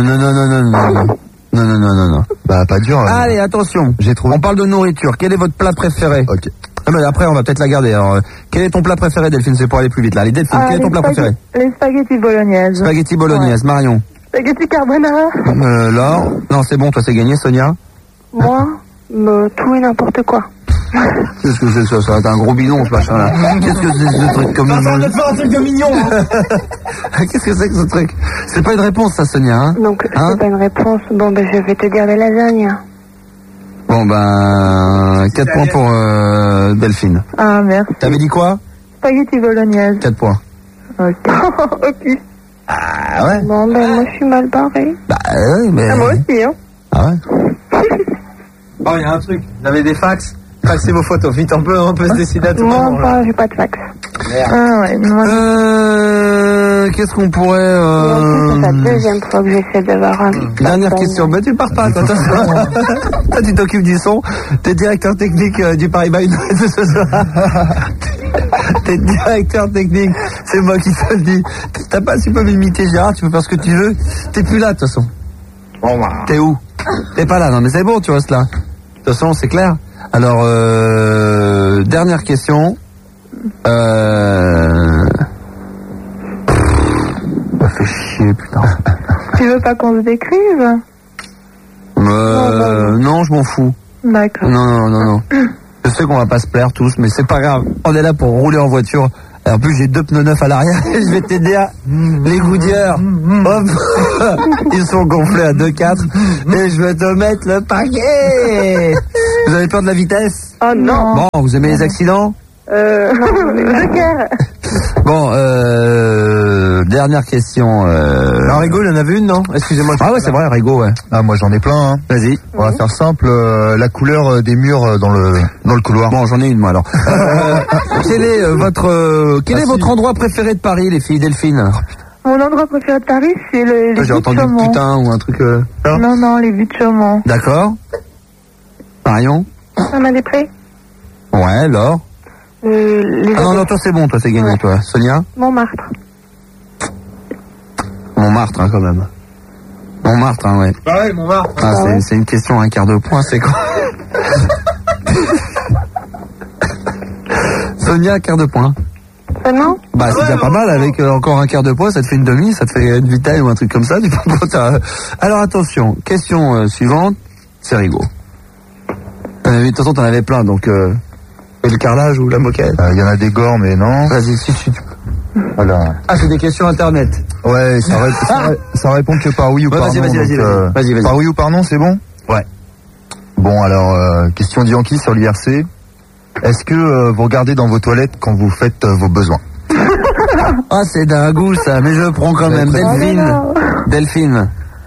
Non. Bah, pas dur. Allez, attention. J'ai trouvé. On parle de nourriture. Quel est votre plat préféré? Ok. Non, mais après, on va peut-être la garder. Alors, quel est ton plat préféré, Delphine? C'est pour aller plus vite, là. Allez, Delphine, quel est ton plat préféré? Les spaghettis bolognaise. Spaghetti bolognaise. Marion? Spaghetti carbonara. Laure? Non, c'est bon, toi, c'est gagné. Sonia? Moi, tout et n'importe quoi. Qu'est-ce que c'est ça? Ça va être un gros bidon, ce machin-là. Qu'est-ce que c'est ce truc comme... Ça va te faire un truc de mignon. Qu'est-ce que c'est que ce truc? C'est pas une réponse, ça, Sonia, hein? Donc, c'est pas une réponse. Bon, ben, je vais te dire des lasagnes. Bon, 4 points pour Delphine. Ah, merci. T'avais dit quoi? Spaghetti bolognaise. 4 points. Ok. Ok. Ah ouais? Bon, ben, moi, je suis mal barré. Bah ouais, mais... Ah, moi aussi, hein. Ah ouais? Oh, il y a un truc. Vous avez des fax? Faxez vos photos. Vite, on peut se décider à tout moment. Moi, j'ai pas de fax. Merde. Ah, ouais. Moi, qu'est-ce qu'on pourrait... Et en plus, c'est la deuxième fois que j'essaie d'avoir un... Dernière question. Bah, tu pars pas, toi. Toi, tu t'occupes du son. T'es directeur technique du Paris by Night ce soir. T'es directeur technique. C'est moi qui te le dis. T'as pas, tu peux m'imiter Gérard, tu peux faire ce que tu veux. T'es plus là, de toute façon. T'es où? T'es pas là. Non, mais c'est bon, tu restes là. De toute façon, c'est clair. Alors, dernière question. chier, putain. Tu veux pas qu'on se décrive? Non, je m'en fous. D'accord. Non. Je sais qu'on va pas se plaire tous, mais c'est pas grave. On est là pour rouler en voiture. Et en plus, j'ai 2 pneus neufs à l'arrière et je vais t'aider à... Les Goodyear, hop, ils sont gonflés à 2,4 et je vais te mettre le paquet. Vous avez peur de la vitesse? Oh non. Bon, vous aimez les accidents? Bon, dernière question. Alors, Rigaud, il en avait une, non? Excusez-moi. Ah ouais, c'est vrai, Rigaud, ouais. Ah, moi j'en ai plein, hein. Vas-y. On va faire simple, la couleur des murs dans le couloir. Bon, j'en ai une, moi, alors. Quel est votre endroit préféré de Paris, les filles? Delphine? Mon endroit préféré de Paris, c'est les J'ai Buttes de entendu Chaumont. putain ou un truc... Non, les Buttes de Chaumont. D'accord. Marion? Saint-Mandé-Pré. Ouais, Laure? Non, toi c'est bon, toi c'est gagné, toi. Sonia? Montmartre. Montmartre, hein, quand même. Montmartre, hein, ouais. Pareil, Montmartre. Ah, c'est une question à un quart de point, c'est quoi? Sonia, quart de point. Non? Bah, c'est déjà pas mal, avec encore un quart de point, ça te fait une demi, ça te fait une vitale ou un truc comme ça. Alors attention, question suivante, c'est Rigaud. De toute façon, t'en avais plein, donc... Et le carrelage ou la moquette? Il y en a des gores, mais non. Vas-y, si tu peux. Voilà. Ah, c'est des questions internet. Ouais, ça répond que par oui ou par non. Vas-y. Par oui ou par non, c'est bon? Ouais. Bon, alors, question de Yankee sur l'IRC. Est-ce que vous regardez dans vos toilettes quand vous faites vos besoins? Ah, c'est d'un goût, ça, mais je prends quand même. Delphine.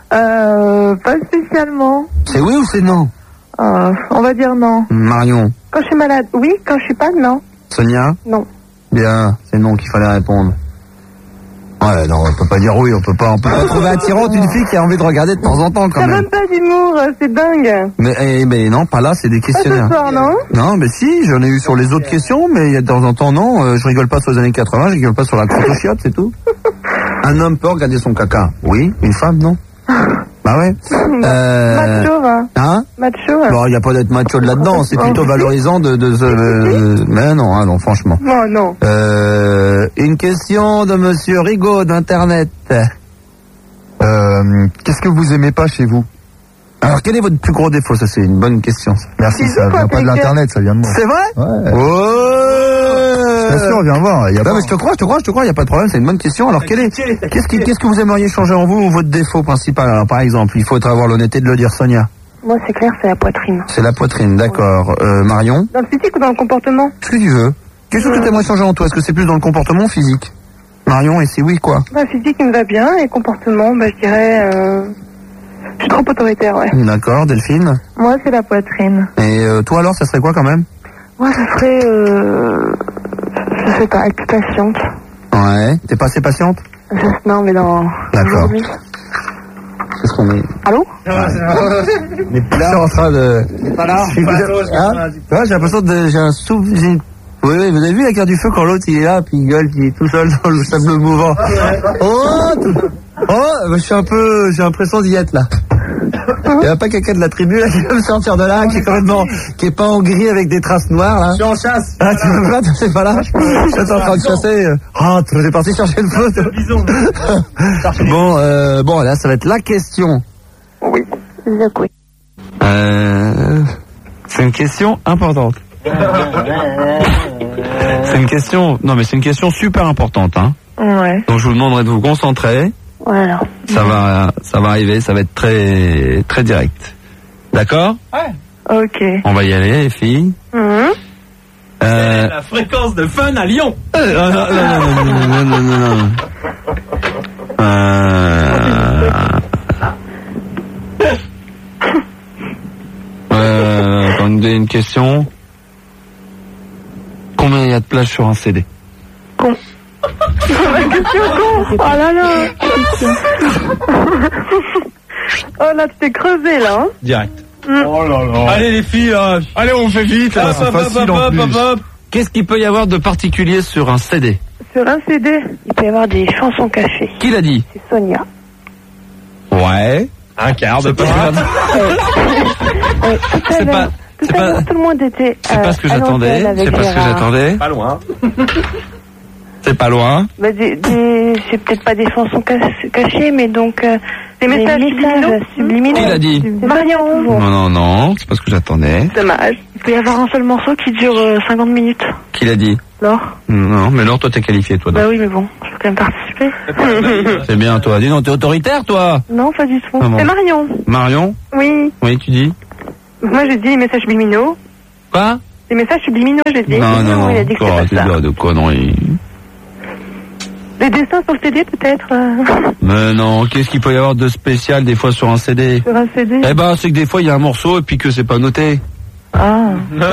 Pas spécialement. C'est oui ou c'est non? On va dire non. Marion. Quand je suis malade, oui. Quand je suis pas, non. Sonia? Non. Bien, c'est non qu'il fallait répondre. Ouais, non, on peut pas dire oui, on peut pas trouver attirante une fille qui a envie de regarder de temps en temps, quand T'as même. même pas d'humour, c'est dingue. Mais non, pas là, c'est des questionnaires. Pas ce soir, non? Non, mais si, j'en ai eu sur les autres questions, mais il y a de temps en temps, non, je rigole pas sur les années 80, je rigole pas sur la crotte aux chiottes, c'est tout. Un homme peut regarder son caca. Oui, une femme, non? Bah ouais. Macho, va. Hein? Macho, va. Bon, il n'y a pas d'être macho de là-dedans, c'est plutôt valorisant mais non, franchement. Non. Une question de monsieur Rigaud d'Internet. Qu'est-ce que vous aimez pas chez vous? Alors, quel est votre plus gros défaut? Ça, c'est une bonne question. Merci, ça vient pas de l'internet, ça vient de moi. C'est vrai? Ouais. Ouais. Bien sûr, viens voir. Non, mais je te crois, il n'y a pas de problème, c'est une bonne question. Alors, qu'est-ce que vous aimeriez changer en vous ou votre défaut principal? Alors, par exemple, il faut avoir l'honnêteté de le dire, Sonia. Moi, c'est clair, c'est la poitrine. C'est la poitrine, d'accord. Marion? Dans le physique ou dans le comportement? Ce que tu veux. Qu'est-ce que tu aimerais changer en toi? Est-ce que c'est plus dans le comportement ou physique? Marion, et si oui, quoi? Physique, il me va bien, et comportement, je dirais, je suis trop autoritaire, ouais. D'accord, Delphine? Moi, c'est la poitrine. Et toi, alors, ça serait quoi, quand même? Moi, ça serait, je sais pas, être plus patiente. Ouais. T'es pas assez patiente? Non, mais dans... D'accord. Qu'est-ce qu'on est? Allô? On est plus là en train de... On est pas là? J'ai l'impression de... J'ai un souvenir... Oui, vous avez vu la carte du feu quand l'autre il est là, puis il gueule, puis il est tout seul dans le sable mouvant. J'ai l'impression d'y être là. Il n'y a pas quelqu'un de la tribu là qui veut me sortir de là, qui est pas en gris avec des traces noires là. Je suis en chasse. Ah, tu veux pas, c'est pas là? Je suis en train de chasser. Tu es parti chercher le feu. Bon, là, ça va être la question. Oui. C'est une question importante. C'est une question super importante, hein. Ouais. Donc je vous demanderai de vous concentrer. Voilà. Ça va arriver, ça va être très, très direct. D'accord? Ouais. Ok. On va y aller, les filles. La fréquence de fun à Lyon. Non. Une question. Combien il y a de plages sur un CD? Con. Oh là là. Oh là, tu t'es creusé là, hein? Direct. Oh là là. Allez les filles, allez on fait vite. Qu'est-ce qu'il peut y avoir de particulier sur un CD? Sur un CD, il peut y avoir des chansons cachées. Qui l'a dit? C'est Sonia. Ouais. Un quart de point. C'est pas... Tout le monde était. C'est pas ce que j'attendais. Pas loin. C'est pas loin. Bah, c'est peut-être pas des chansons cachées, mais donc Des messages subliminaux. Qui l'a dit? Marion. Non, c'est pas ce que j'attendais. Dommage. Il peut y avoir un seul morceau qui dure 50 minutes. Qui l'a dit? Laure. Non, mais Laure, toi t'es qualifié, toi. Bah oui, mais bon, je peux quand même participer. C'est bien, toi. Dis donc, t'es autoritaire, toi? Non, pas du tout. Ah bon. C'est Marion. Marion? Oui. Oui, tu dis? Moi, j'ai dit les messages subliminaux. Quoi? Les messages subliminaux, j'ai dit. Non, il a dit que c'était pas ça. de conneries. Les dessins sur le CD, peut-être. Mais non, qu'est-ce qu'il peut y avoir de spécial des fois sur un CD? Sur un CD. Eh ben, c'est que des fois il y a un morceau et puis que c'est pas noté. Ah.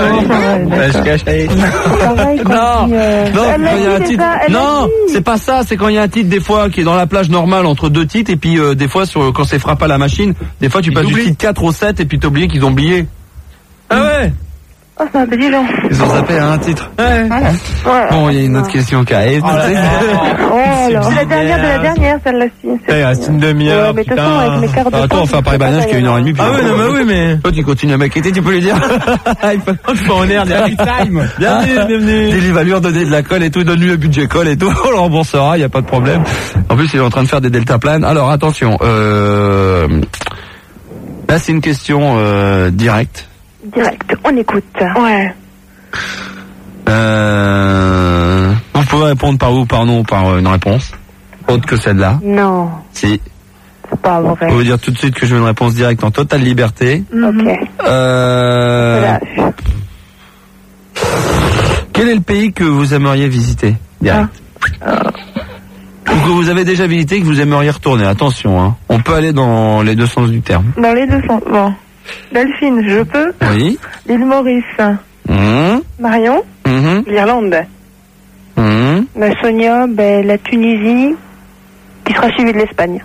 Non, c'est pas ça, c'est quand il y a un titre des fois qui est dans la plage normale entre deux titres et puis des fois quand c'est frappe à la machine, des fois tu passes du titre 4 au 7 et puis t'as oublié qu'ils ont oublié. Ah ouais. Oh, c'est un peu long. Ils ont zappé à un titre. Ouais. Bon, il y a une autre question qui arrive. C'est la dernière de la dernière, celle-là-ci. Il reste une demi-heure. Mais de toute façon, avec mes quarts de Attends, on fait un Paris-Banage qui est 1h30. Ah ouais, non, mais oui, mais... Toi, tu continues à m'inquiéter, tu peux lui dire. Je suis en air, time. Bienvenue. Il va lui redonner de la colle et tout, donne-lui le budget colle et tout, on le remboursera, il n'y a pas de problème. En plus, il est en train de faire des deltaplanes. Alors, attention, là, c'est une question directe. Direct, on écoute. Ouais. Vous pouvez répondre par oui ou par non ou par une réponse autre que celle-là. Non. Si. C'est pas vrai. Je vais vous dire tout de suite que je veux une réponse directe en totale liberté. Ok. Quel est le pays que vous aimeriez visiter direct? Ou que vous avez déjà visité et que vous aimeriez retourner. Attention, hein. On peut aller dans les deux sens du terme. Dans les deux sens. Bon. Delphine, je peux. Oui. L'île Maurice. Marion. L'Irlande. Sonia, la Tunisie, qui sera suivie de l'Espagne.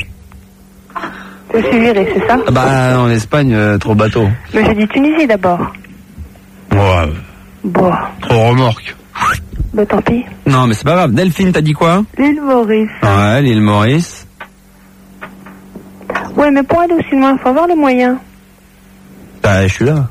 Je suivirai, c'est ça? Bah, en Espagne, trop bateau. Mais j'ai dit Tunisie d'abord. Ouais. Bon. Trop remorque. Bah tant pis. Non, mais c'est pas grave. Delphine, t'as dit quoi? L'île Maurice. Ouais, l'île Maurice. Ouais, mais pour aller aussi loin, faut avoir les moyens. Bah, je suis là.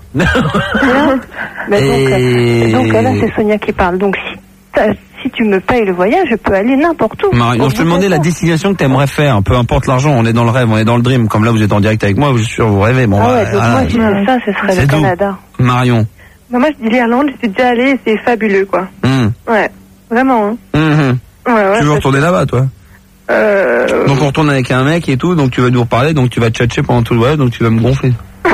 Donc là, c'est Sonia qui parle. Donc si tu me payes le voyage, je peux aller n'importe où. Marion, je te demandais la destination que tu aimerais faire. Peu importe l'argent, on est dans le rêve, on est dans le dream. Comme là, vous êtes en direct avec moi, je suis sûr, vous rêvez. Bon, donc moi, je disais ça, ce serait le Canada. Marion. Moi, je dis l'Irlande, j'y suis déjà allée et c'est fabuleux, quoi. Ouais, vraiment. Hein. Ouais, tu veux retourner là-bas, toi? Donc on retourne avec un mec et tout, donc tu vas nous reparler, donc tu vas tchatcher pendant tout le voyage, donc tu vas me gonfler.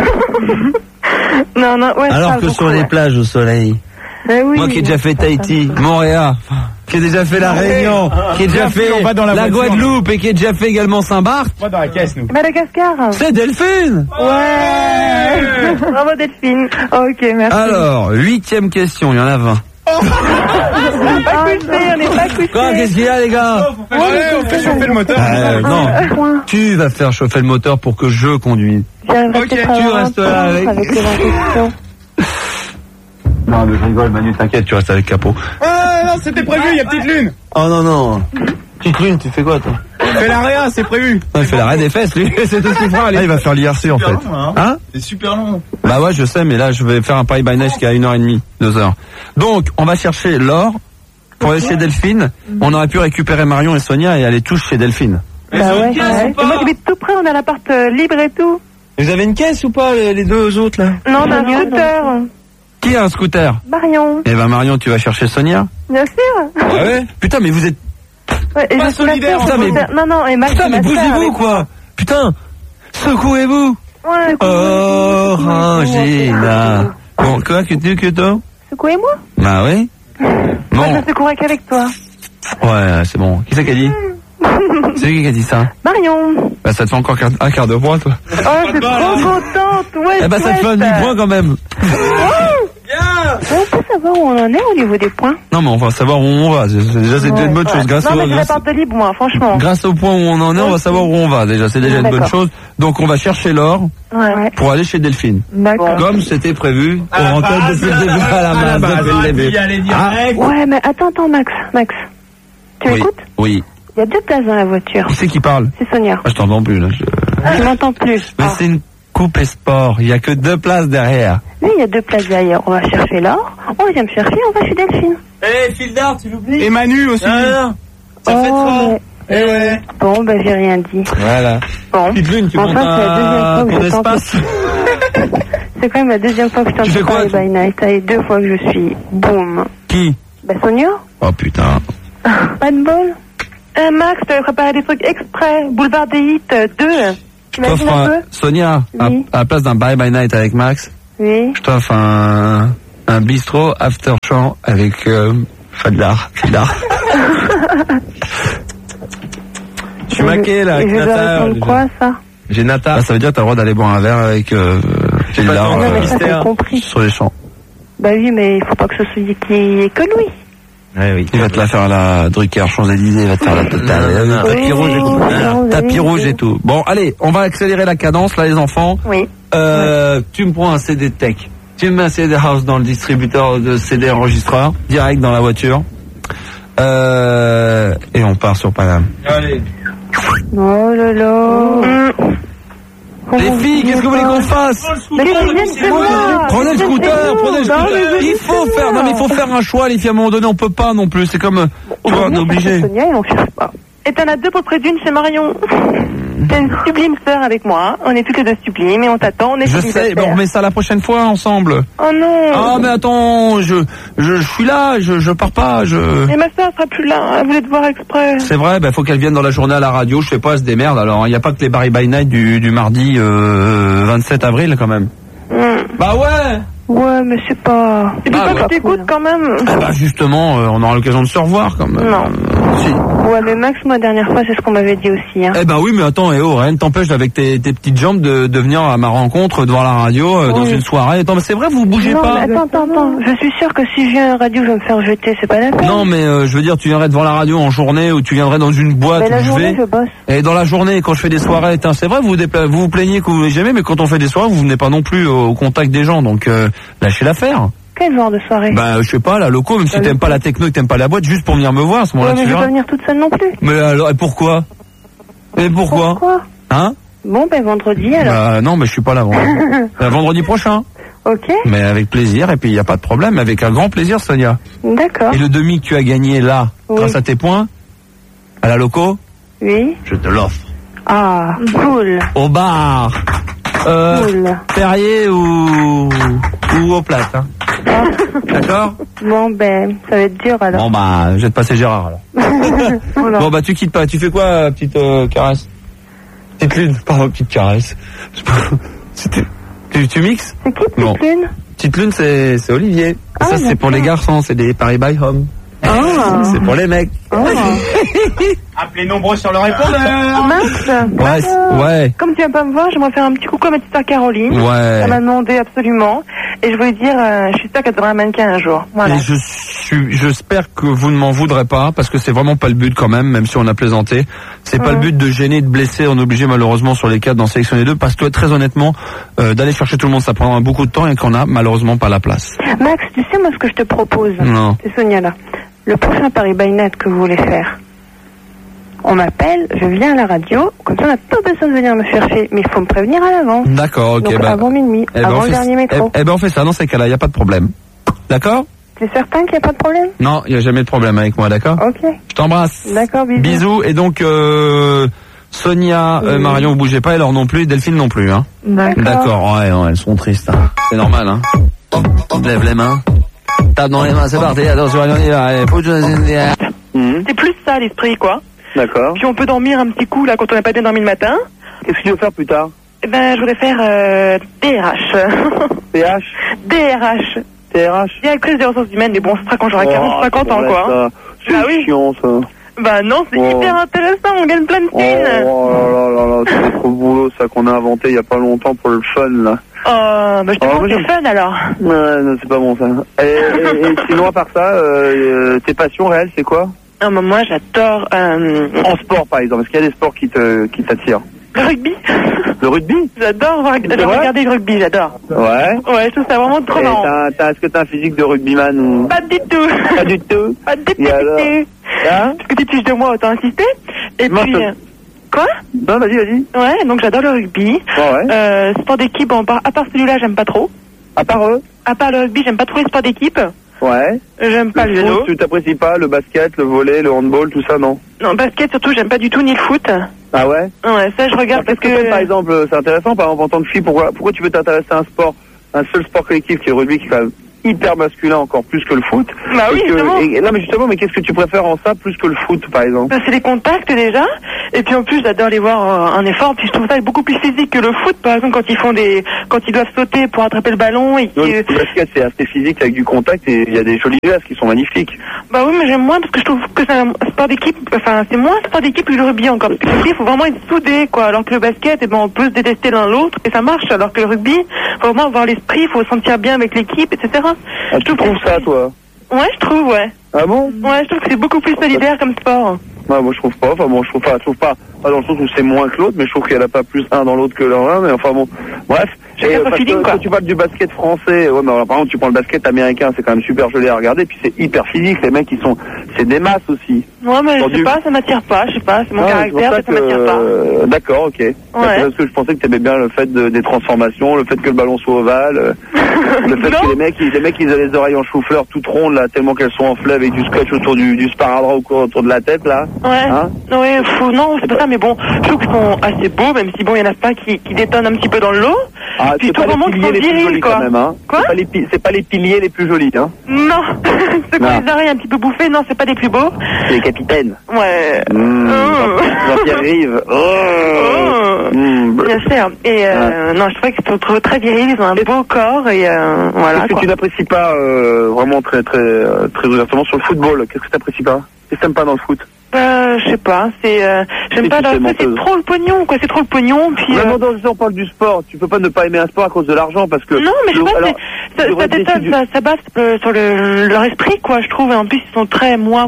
Non, ouais. Alors que sur les plages au soleil. Oui, moi qui ai déjà fait Tahiti, Montréal, qui ai déjà fait la Réunion, qui ai déjà fait la Guadeloupe et qui ai déjà fait également Saint-Barth. Moi dans la caisse, nous. Madagascar. C'est Delphine. Ouais. Bravo Delphine. Ok, merci. Alors, 8e question, il y en a 20. On n'est pas couché. Quoi, qu'est-ce qu'il y a, les gars? On fait chauffer le moteur. Non, tu vas faire chauffer le moteur pour que je conduise. Ok, tu restes là avec les questions. Non, mais je rigole, Manu, t'inquiète, tu restes avec Capot. Ah non, c'était prévu, il y a petite lune. Oh non. Petite lune, tu fais quoi, toi? Fais l'arrêt, c'est prévu. Il fait l'arrêt des fesses, lui, c'est tout ce qu'il fera. Il va faire l'IRC, en fait. Hein? C'est super long. Bah ouais, je sais, mais là, je vais faire un Paris by Night qui est à 1h30, 2h. Donc, on va chercher Laure pour aller chez Delphine. On aurait pu récupérer Marion et Sonia et aller tous chez Delphine. Bah ouais. Et moi, j'habite tout près, on a l'appart libre et tout. Vous avez une caisse ou pas, les deux autres, là? Non, on a un scooter. Qui a un scooter? Marion. Eh ben, Marion, tu vas chercher Sonia? Bien sûr. Ouais. Putain, mais vous êtes et pas solidaire. Non, et putain, mais bougez-vous, quoi. Putain, secouez-vous. Ouais. Oh, Angela. Bon, quoi, que toi? Secouez-moi. Bah oui. Moi, je secouerai qu'avec toi. Ouais, c'est bon. Qui c'est qui a dit? C'est qui a dit ça? Marion. Bah ça te fait encore un quart de point, toi. Oh, je suis trop contente. Ouais. Eh bah ça te fait un demi-point quand même. On peut savoir où on en est au niveau des points? Non, mais on va savoir où on va. Déjà, c'est déjà une bonne chose. Non, mais j'ai l'appart de libre, moi, franchement. Grâce au point où on en est, on va savoir où on va. Déjà, c'est déjà une bonne chose. Donc, on va chercher Laure pour aller chez Delphine. D'accord. Comme c'était prévu, on rentre depuis le début à la base, depuis le début. Ouais, mais attends, Max. Tu m'écoutes? Oui. Il y a 2 places dans la voiture. Qui c'est qui parle? C'est Sonia. Ah, je t'entends plus, là. Tu m'entends plus? Mais c'est une coupé sport. Il y a que 2 places derrière. Oui, il y a 2 places derrière. On va chercher Laure. On vient me chercher, on va chez Delphine. Phil Dart, tu l'oublies? Et Manu aussi. Ça fait trop. Ouais. Bon, bah j'ai rien dit. Voilà. Bon. Petite lune, tu montes ton espace. C'est quand même la deuxième fois que je tente Paris by Night. Et 2 fois que je suis boum. Qui? Bah Sonia. Oh putain. Pas de bol. Max, t'avais préparé des trucs exprès. Boulevard des Hits 2. T'imagines un peu? Sonia, oui. à la place d'un Bye Bye Night avec Max, oui. Je t'offre un bistrot after show avec Fadlar. Je suis maqué là, avec Nata. C'est quoi ça? J'ai Nata. Ça veut dire que t'as le droit d'aller boire un verre avec Fadlar sur les champs. Bah oui, mais il faut pas que ce soit qui est que lui. Ouais, oui. Il va te la faire à la Drucker, Champs-Élysées, il va te faire la totale. Tapis rouge et tout. Tapis rouge et tout. Bon, allez, on va accélérer la cadence, là, les enfants. Oui. Tu me prends un CD de tech. Tu me mets un CD house dans le distributeur de CD enregistreur, direct dans la voiture. Et on part sur Paname. Allez. Oh là là. Les filles, qu'est-ce que vous voulez qu'on fasse? Prenez le scooter, prenez le scooter. Il faut faire, non mais il faut faire un choix, les filles, à un moment donné, on peut pas non plus, c'est comme, tu vois, on est obligé. Et t'en as 2 pour près d'une, c'est Marion. T'as une sublime sœur avec moi, on est plus que 2 sublimes et on t'attend, on est Je sais, mais on remet ça la prochaine fois ensemble. Oh non. Ah mais attends, je suis là, je pars pas, Et ma sœur sera plus là, elle voulait te voir exprès. C'est vrai, faut qu'elle vienne dans la journée à la radio, je sais pas, elle se démerde alors, il n'y a pas que les Barry by Night du mardi 27 avril quand même. Bah ouais. Ouais, mais c'est pas... Et puis pas que t'écoutes quand même. Bah justement, on aura l'occasion de se revoir quand même. Non. Si. Ouais, mais Max, moi, la dernière fois, c'est ce qu'on m'avait dit aussi. Hein. Eh ben oui, mais attends, rien ne t'empêche avec tes petites jambes de venir à ma rencontre devant la radio dans une soirée. Attends, mais c'est vrai, vous bougez pas. Non, attends. Je suis sûre que si je viens à la radio, je vais me faire jeter, c'est pas la peine. Non, mais je veux dire, tu viendrais devant la radio en journée ou tu viendrais dans une boîte mais où la journée, je bosse. Et dans la journée, quand je fais des soirées, c'est vrai, vous vous plaignez que vous venez jamais, mais quand on fait des soirées, vous venez pas non plus au contact des gens, donc lâchez l'affaire. Quel genre de soirée? Bah, je sais pas, la loco, même si t'aimes pas la techno et que t'aimes pas la boîte, juste pour venir me voir à ce moment-là, mais tu je vais verras. pas venir toute seule non plus. Mais alors, et pourquoi? Pourquoi? Hein? Bon, vendredi alors. Bah, non, mais je suis pas là vendredi prochain. Ok. Mais avec plaisir, et puis il y a pas de problème, avec un grand plaisir, Sonia. D'accord. Et le demi que tu as gagné là, grâce à tes points, à la loco? Oui. Je te l'offre. Ah, cool. Au bar. Cool. Perrier ou au plat, hein. D'accord? Bon, ça va être dur alors. Bon, je vais te passer Gérard alors. Bon, tu quittes pas. Tu fais quoi, petite caresse? Petite lune, pardon, petite caresse. Tu mixes? C'est qui, petite lune? Petite lune, c'est Olivier. Ah, ça, c'est pour les garçons, c'est des Paris by Home. Ah. C'est pour les mecs. Appelez nombreux sur le répondeur. Max. Ouais. Comme tu viens pas me voir, j'aimerais faire un petit coucou à ma petite sœur Caroline. Ouais. Elle m'a demandé absolument. Et je voulais dire, je suis sûre qu'elle devrait un mannequin un jour. Voilà. Et j'espère que vous ne m'en voudrez pas, parce que c'est vraiment pas le but quand même si on a plaisanté. C'est pas le but de gêner, de blesser. On est obligé malheureusement sur les 4 d'en sélectionner 2, parce que très honnêtement, d'aller chercher tout le monde, ça prendra beaucoup de temps et qu'on a malheureusement pas la place. Max, tu sais moi ce que je te propose? Non. C'est Sonia là. Le prochain Paris by Night que vous voulez faire, on m'appelle, je viens à la radio, comme ça on n'a pas besoin de venir me chercher, mais il faut me prévenir à l'avant. D'accord, ok. Donc avant minuit, avant le dernier métro. On fait ça dans ces cas-là, il n'y a pas de problème. D'accord? T'es certain qu'il n'y a pas de problème? Non, il n'y a jamais de problème avec moi, d'accord? Ok. Je t'embrasse. D'accord, bisous. Bisous, et donc Sonia, Marion, vous bougez pas, et alors non plus, et Delphine non plus, hein? D'accord, ouais, elles sont tristes, hein. C'est normal, hein. Lève les mains. Tape dans les mains, c'est parti, attention, on y va, allez, C'est plus ça l'esprit, quoi. D'accord. Puis on peut dormir un petit coup là quand on n'a pas bien dormi le matin. Qu'est-ce que tu veux faire plus tard? Je voudrais faire DRH. PH? DRH. TRH? Directrice des ressources humaines, mais bon, ce sera quand j'aurai 50 ans, quoi. C'est chiant, ça. Bah non, c'est hyper intéressant, on gagne plein de thunes. Oh là, c'est trop boulot, ça qu'on a inventé il y a pas longtemps pour le fun, là. Je te montre le fun, alors. Ouais, non, c'est pas bon, ça. Et sinon, à part ça, tes passions réelles, c'est quoi? Moi, j'adore... En sport, par exemple, est-ce qu'il y a des sports qui t'attirent? Le rugby. Le rugby? J'adore regarder le rugby, j'adore. Ouais. Ouais, je trouve ça vraiment trop marrant. Est-ce que t'as un physique de rugbyman ou... Pas du tout. Pas du tout? Pas du tout. Hein? Parce que tu touches de moi, autant insister. Et puis... Quoi? Non, vas-y. Ouais, donc j'adore le rugby. Ouais. Sport d'équipe, à part celui-là, j'aime pas trop. À part eux? À part le rugby, j'aime pas trop les sports d'équipe. Ouais. J'aime pas le vélo. Foot, tu t'apprécies pas le basket, le volley, le handball, tout ça, non? Non, basket surtout, j'aime pas du tout, ni le foot. Ah ouais? Ouais, ça je regarde parce que... Par exemple, c'est intéressant, par exemple, en tant que fille, pourquoi tu veux t'intéresser à un sport, un seul sport collectif qui est le rugby, qui est quand même hyper masculin encore plus que le foot? Bah oui, justement. Non mais justement, mais qu'est-ce que tu préfères en ça plus que le foot, par exemple? Bah, c'est les contacts déjà, et puis en plus j'adore les voir un effort, puis je trouve ça beaucoup plus physique que le foot, par exemple quand ils doivent sauter pour attraper le ballon et Non, le basket c'est assez physique avec du contact et il y a des jolies gestes qui sont magnifiques. Bah oui, mais j'aime moins parce que je trouve que c'est un sport d'équipe, enfin c'est moins un sport d'équipe que le rugby encore. Parce que le rugby, il faut vraiment être soudé, quoi, alors que le basket, eh ben, on peut se détester l'un l'autre et ça marche, alors que le rugby, faut vraiment avoir l'esprit, il faut se sentir bien avec l'équipe, etc. Ah, tu trouves ça, toi? Ouais, je trouve, ouais. Ah bon? Ouais, je trouve que c'est beaucoup plus solidaire comme sport. Ouais, moi je trouve pas, enfin bon, je trouve pas dans le sens où c'est moins que l'autre, mais je trouve qu'il n'y en a pas plus un dans l'autre que l'un, mais enfin bon, bref. Quand tu parles du basket français, ouais, mais alors, par exemple, tu prends le basket américain, c'est quand même super joli à regarder, puis c'est hyper physique, les mecs, c'est des masses aussi. Ouais, mais je sais pas, ça m'attire pas, je sais pas, c'est mon caractère, ça m'attire pas. D'accord, ok. Ouais. Parce que je pensais que t'aimais bien le fait des transformations, le fait que le ballon soit ovale, le fait que les mecs, ils ont les oreilles en chou-fleur toutes rondes, là, tellement qu'elles sont enflées avec du scotch autour du sparadrap autour de la tête, là. Ouais. Hein? Ouais, non, c'est pas ça, mais bon, je trouve qu'ils sont assez beaux, même si bon, il y en a pas qui détonnent un petit peu dans le lot. Ah, puis tout le monde qui sont virils, quoi. Quand même, hein. Quoi? C'est pas les piliers les plus jolis, hein. Non. Ceux qui ont les oreilles un petit peu bouffées, non, c'est pas les plus beaux. C'est les capitaines. Ouais. Jean-Pierre Rive. Bien sûr. Et non, je trouvais qu'ils sont très virils, ils ont un beau corps et voilà. Qu'est-ce que tu n'apprécies pas vraiment très ouvertement sur le football? Qu'est-ce que tu n'apprécies pas? Qu'est-ce que tu n'aimes pas dans le foot? Je sais pas, j'aime pas c'est trop le pognon, quoi, c'est trop le pognon, puis... Non, on parle du sport, tu peux pas ne pas aimer un sport à cause de l'argent, parce que... Non, mais je sais pas, ça base sur leur esprit, quoi, je trouve, et en plus, ils sont très moi.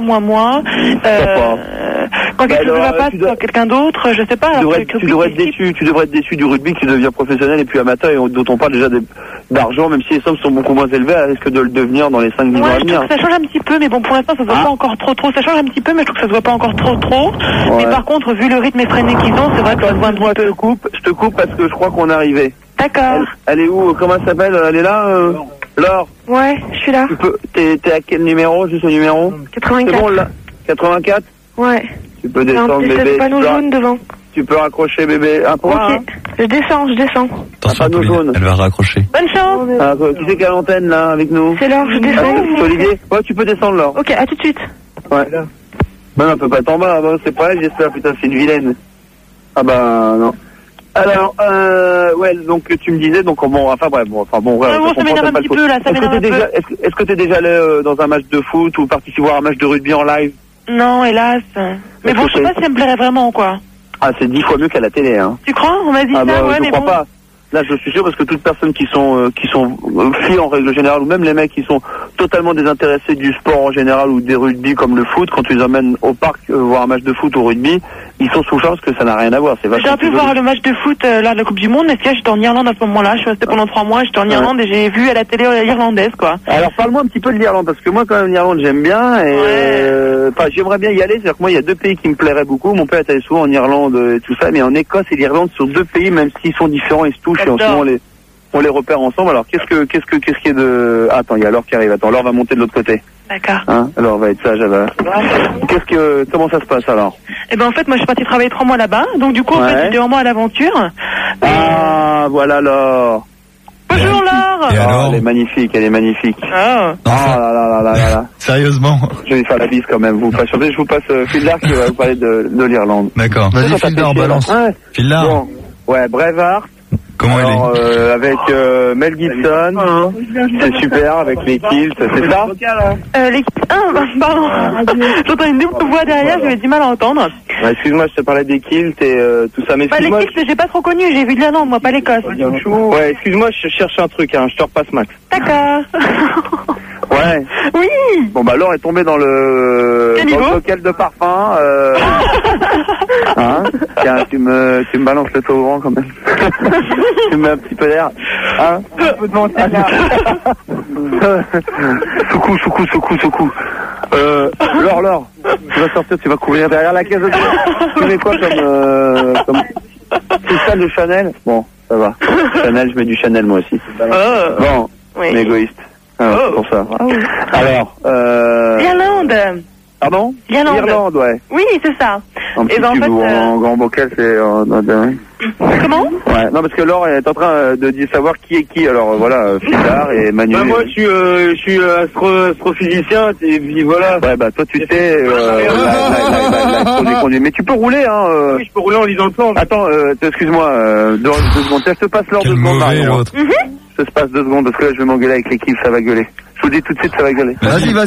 Quand quelque chose ne va pas sur quelqu'un d'autre, je sais pas... Tu devrais être déçu du rugby qui devient professionnel et puis amateur, et dont on parle déjà d'argent, même si les sommes sont beaucoup moins élevées, elle risque de le devenir dans les 5-10 ans à venir. Ça change un petit peu, mais bon, pour l'instant, ça se voit pas encore trop, ça change un petit peu, mais je trouve que ça se voit pas encore trop. Ouais. Mais par contre, vu le rythme effréné qu'ils ont, c'est vrai que ça se voit un petit peu. Je te coupe parce que je crois qu'on est arrivé. D'accord. Elle est où? Comment elle s'appelle? Elle est là, Laure? Ouais, je suis là. T'es à quel numéro? Juste au numéro? 84. C'est bon, là? 84? Ouais. Tu peux descendre, bébé. Il y a un panneau jaune devant. Tu peux raccrocher, bébé. Un point. Ok. Je descends. Attention, Pauline, elle va raccrocher. Bonne chance. Qui c'est qui a l'antenne, là, avec nous? C'est Laure, je descends. C'est Olivier? Ouais, tu peux descendre, Laure. Ok, à tout de suite. Ouais. Ben, elle peut pas être en bas, c'est pas elle, j'espère, putain, c'est une vilaine. Ah bah, non. Alors, ouais, donc, tu me disais, donc, bon, ouais, ça m'énerve un petit peu, là, ça m'énerve un peu. Est-ce que t'es déjà allé dans un match de foot ou participé à un match de rugby en live? Non, hélas. Mais bon, je sais pas si ça me plairait vraiment, quoi. Ah, c'est 10 fois mieux qu'à la télé, hein. Tu crois? On m'a dit ça, ouais, mais bon. Je crois pas. Là, je suis sûr parce que toutes personnes qui sont filles en règle générale, ou même les mecs qui sont totalement désintéressés du sport en général ou des rugby comme le foot, quand tu les emmènes au parc voir un match de foot au rugby, ils sont sous charge parce que ça n'a rien à voir. J'ai pu voir le match de foot lors de la Coupe du Monde, mais j'étais en Irlande à ce moment-là. Je suis restée pendant 3 mois, j'étais en Irlande et j'ai vu à la télé irlandaise, quoi. Alors parle-moi un petit peu de l'Irlande parce que moi quand même l'Irlande j'aime bien et j'aimerais bien y aller. C'est-à-dire que moi il y a 2 pays qui me plairaient beaucoup. Mon père est allé souvent en Irlande et tout ça, mais en Écosse et l'Irlande sur 2 pays, même s'ils sont différents, ils se touchent et en ce moment on les repère ensemble. Alors qu'est-ce qui est de... Ah, attends, il y a Laure qui arrive. Attends, Laure va monter de l'autre côté. D'accord. Hein, alors on va être sage. Comment ça se passe alors? Eh ben en fait moi je suis partie travailler 3 mois là-bas, donc du coup en fait j'étais vraiment à l'aventure. Ah voilà Laure. Bonjour Laure. Et alors? Elle est magnifique. Ah. Là. Sérieusement? Je vais lui faire la bise quand même. Vous patientez, je vous passe Phildar qui va vous parler de l'Irlande. D'accord. Vas-y Phildar, balance. Phildar. Bon. Ouais, Braveheart. Comment elle est? Avec Mel Gibson, c'est super, avec les kilts, c'est ça? Les kilts, pardon, j'entends une double voix derrière, j'avais du mal à entendre. Excuse-moi, je te parlais des kilts et tout ça, mais excuse-moi... Les kilts, j'ai pas trop connu, j'ai vu de l'Irlande, moi, pas l'Écosse. Ouais, excuse-moi, je cherche un truc, je te repasse Max. D'accord. Ouais. Oui. Bon bah Laure est tombée dans le coquel de parfum. Hein? Tiens, tu me balances le toboggan quand même. Tu me mets un petit peu d'air. Hein? Soukou. Laure, tu vas sortir, tu vas courir derrière la caisse de... Tu mets quoi comme... C'est ça de Chanel? Bon, ça va. Chanel, je mets du Chanel moi aussi. Bon, oui. Égoïste. C'est pour ça. Oh. Alors, L'Irlande. Pardon? L'Irlande, ouais. Oui, c'est ça. En petit Et ben, en tube fait, ou en grand bocal, c'est... Comment? Ouais, non, parce que Laure est en train de savoir qui est qui. Alors voilà, Fidar et Manu. Bah, moi, je suis astrophysicien, et puis voilà. Ouais, bah toi, tu sais, l'astro. Mais tu peux rouler, hein. Oui, je peux rouler en lisant le plan. Attends, excuse-moi, 2 secondes. Je te passe l'heure 2 secondes, Marion. Je te passe 2 secondes, parce que là, je vais m'engueuler avec l'équipe, ça va gueuler. Je vous dis tout de suite, ça va gueuler. Vas-y.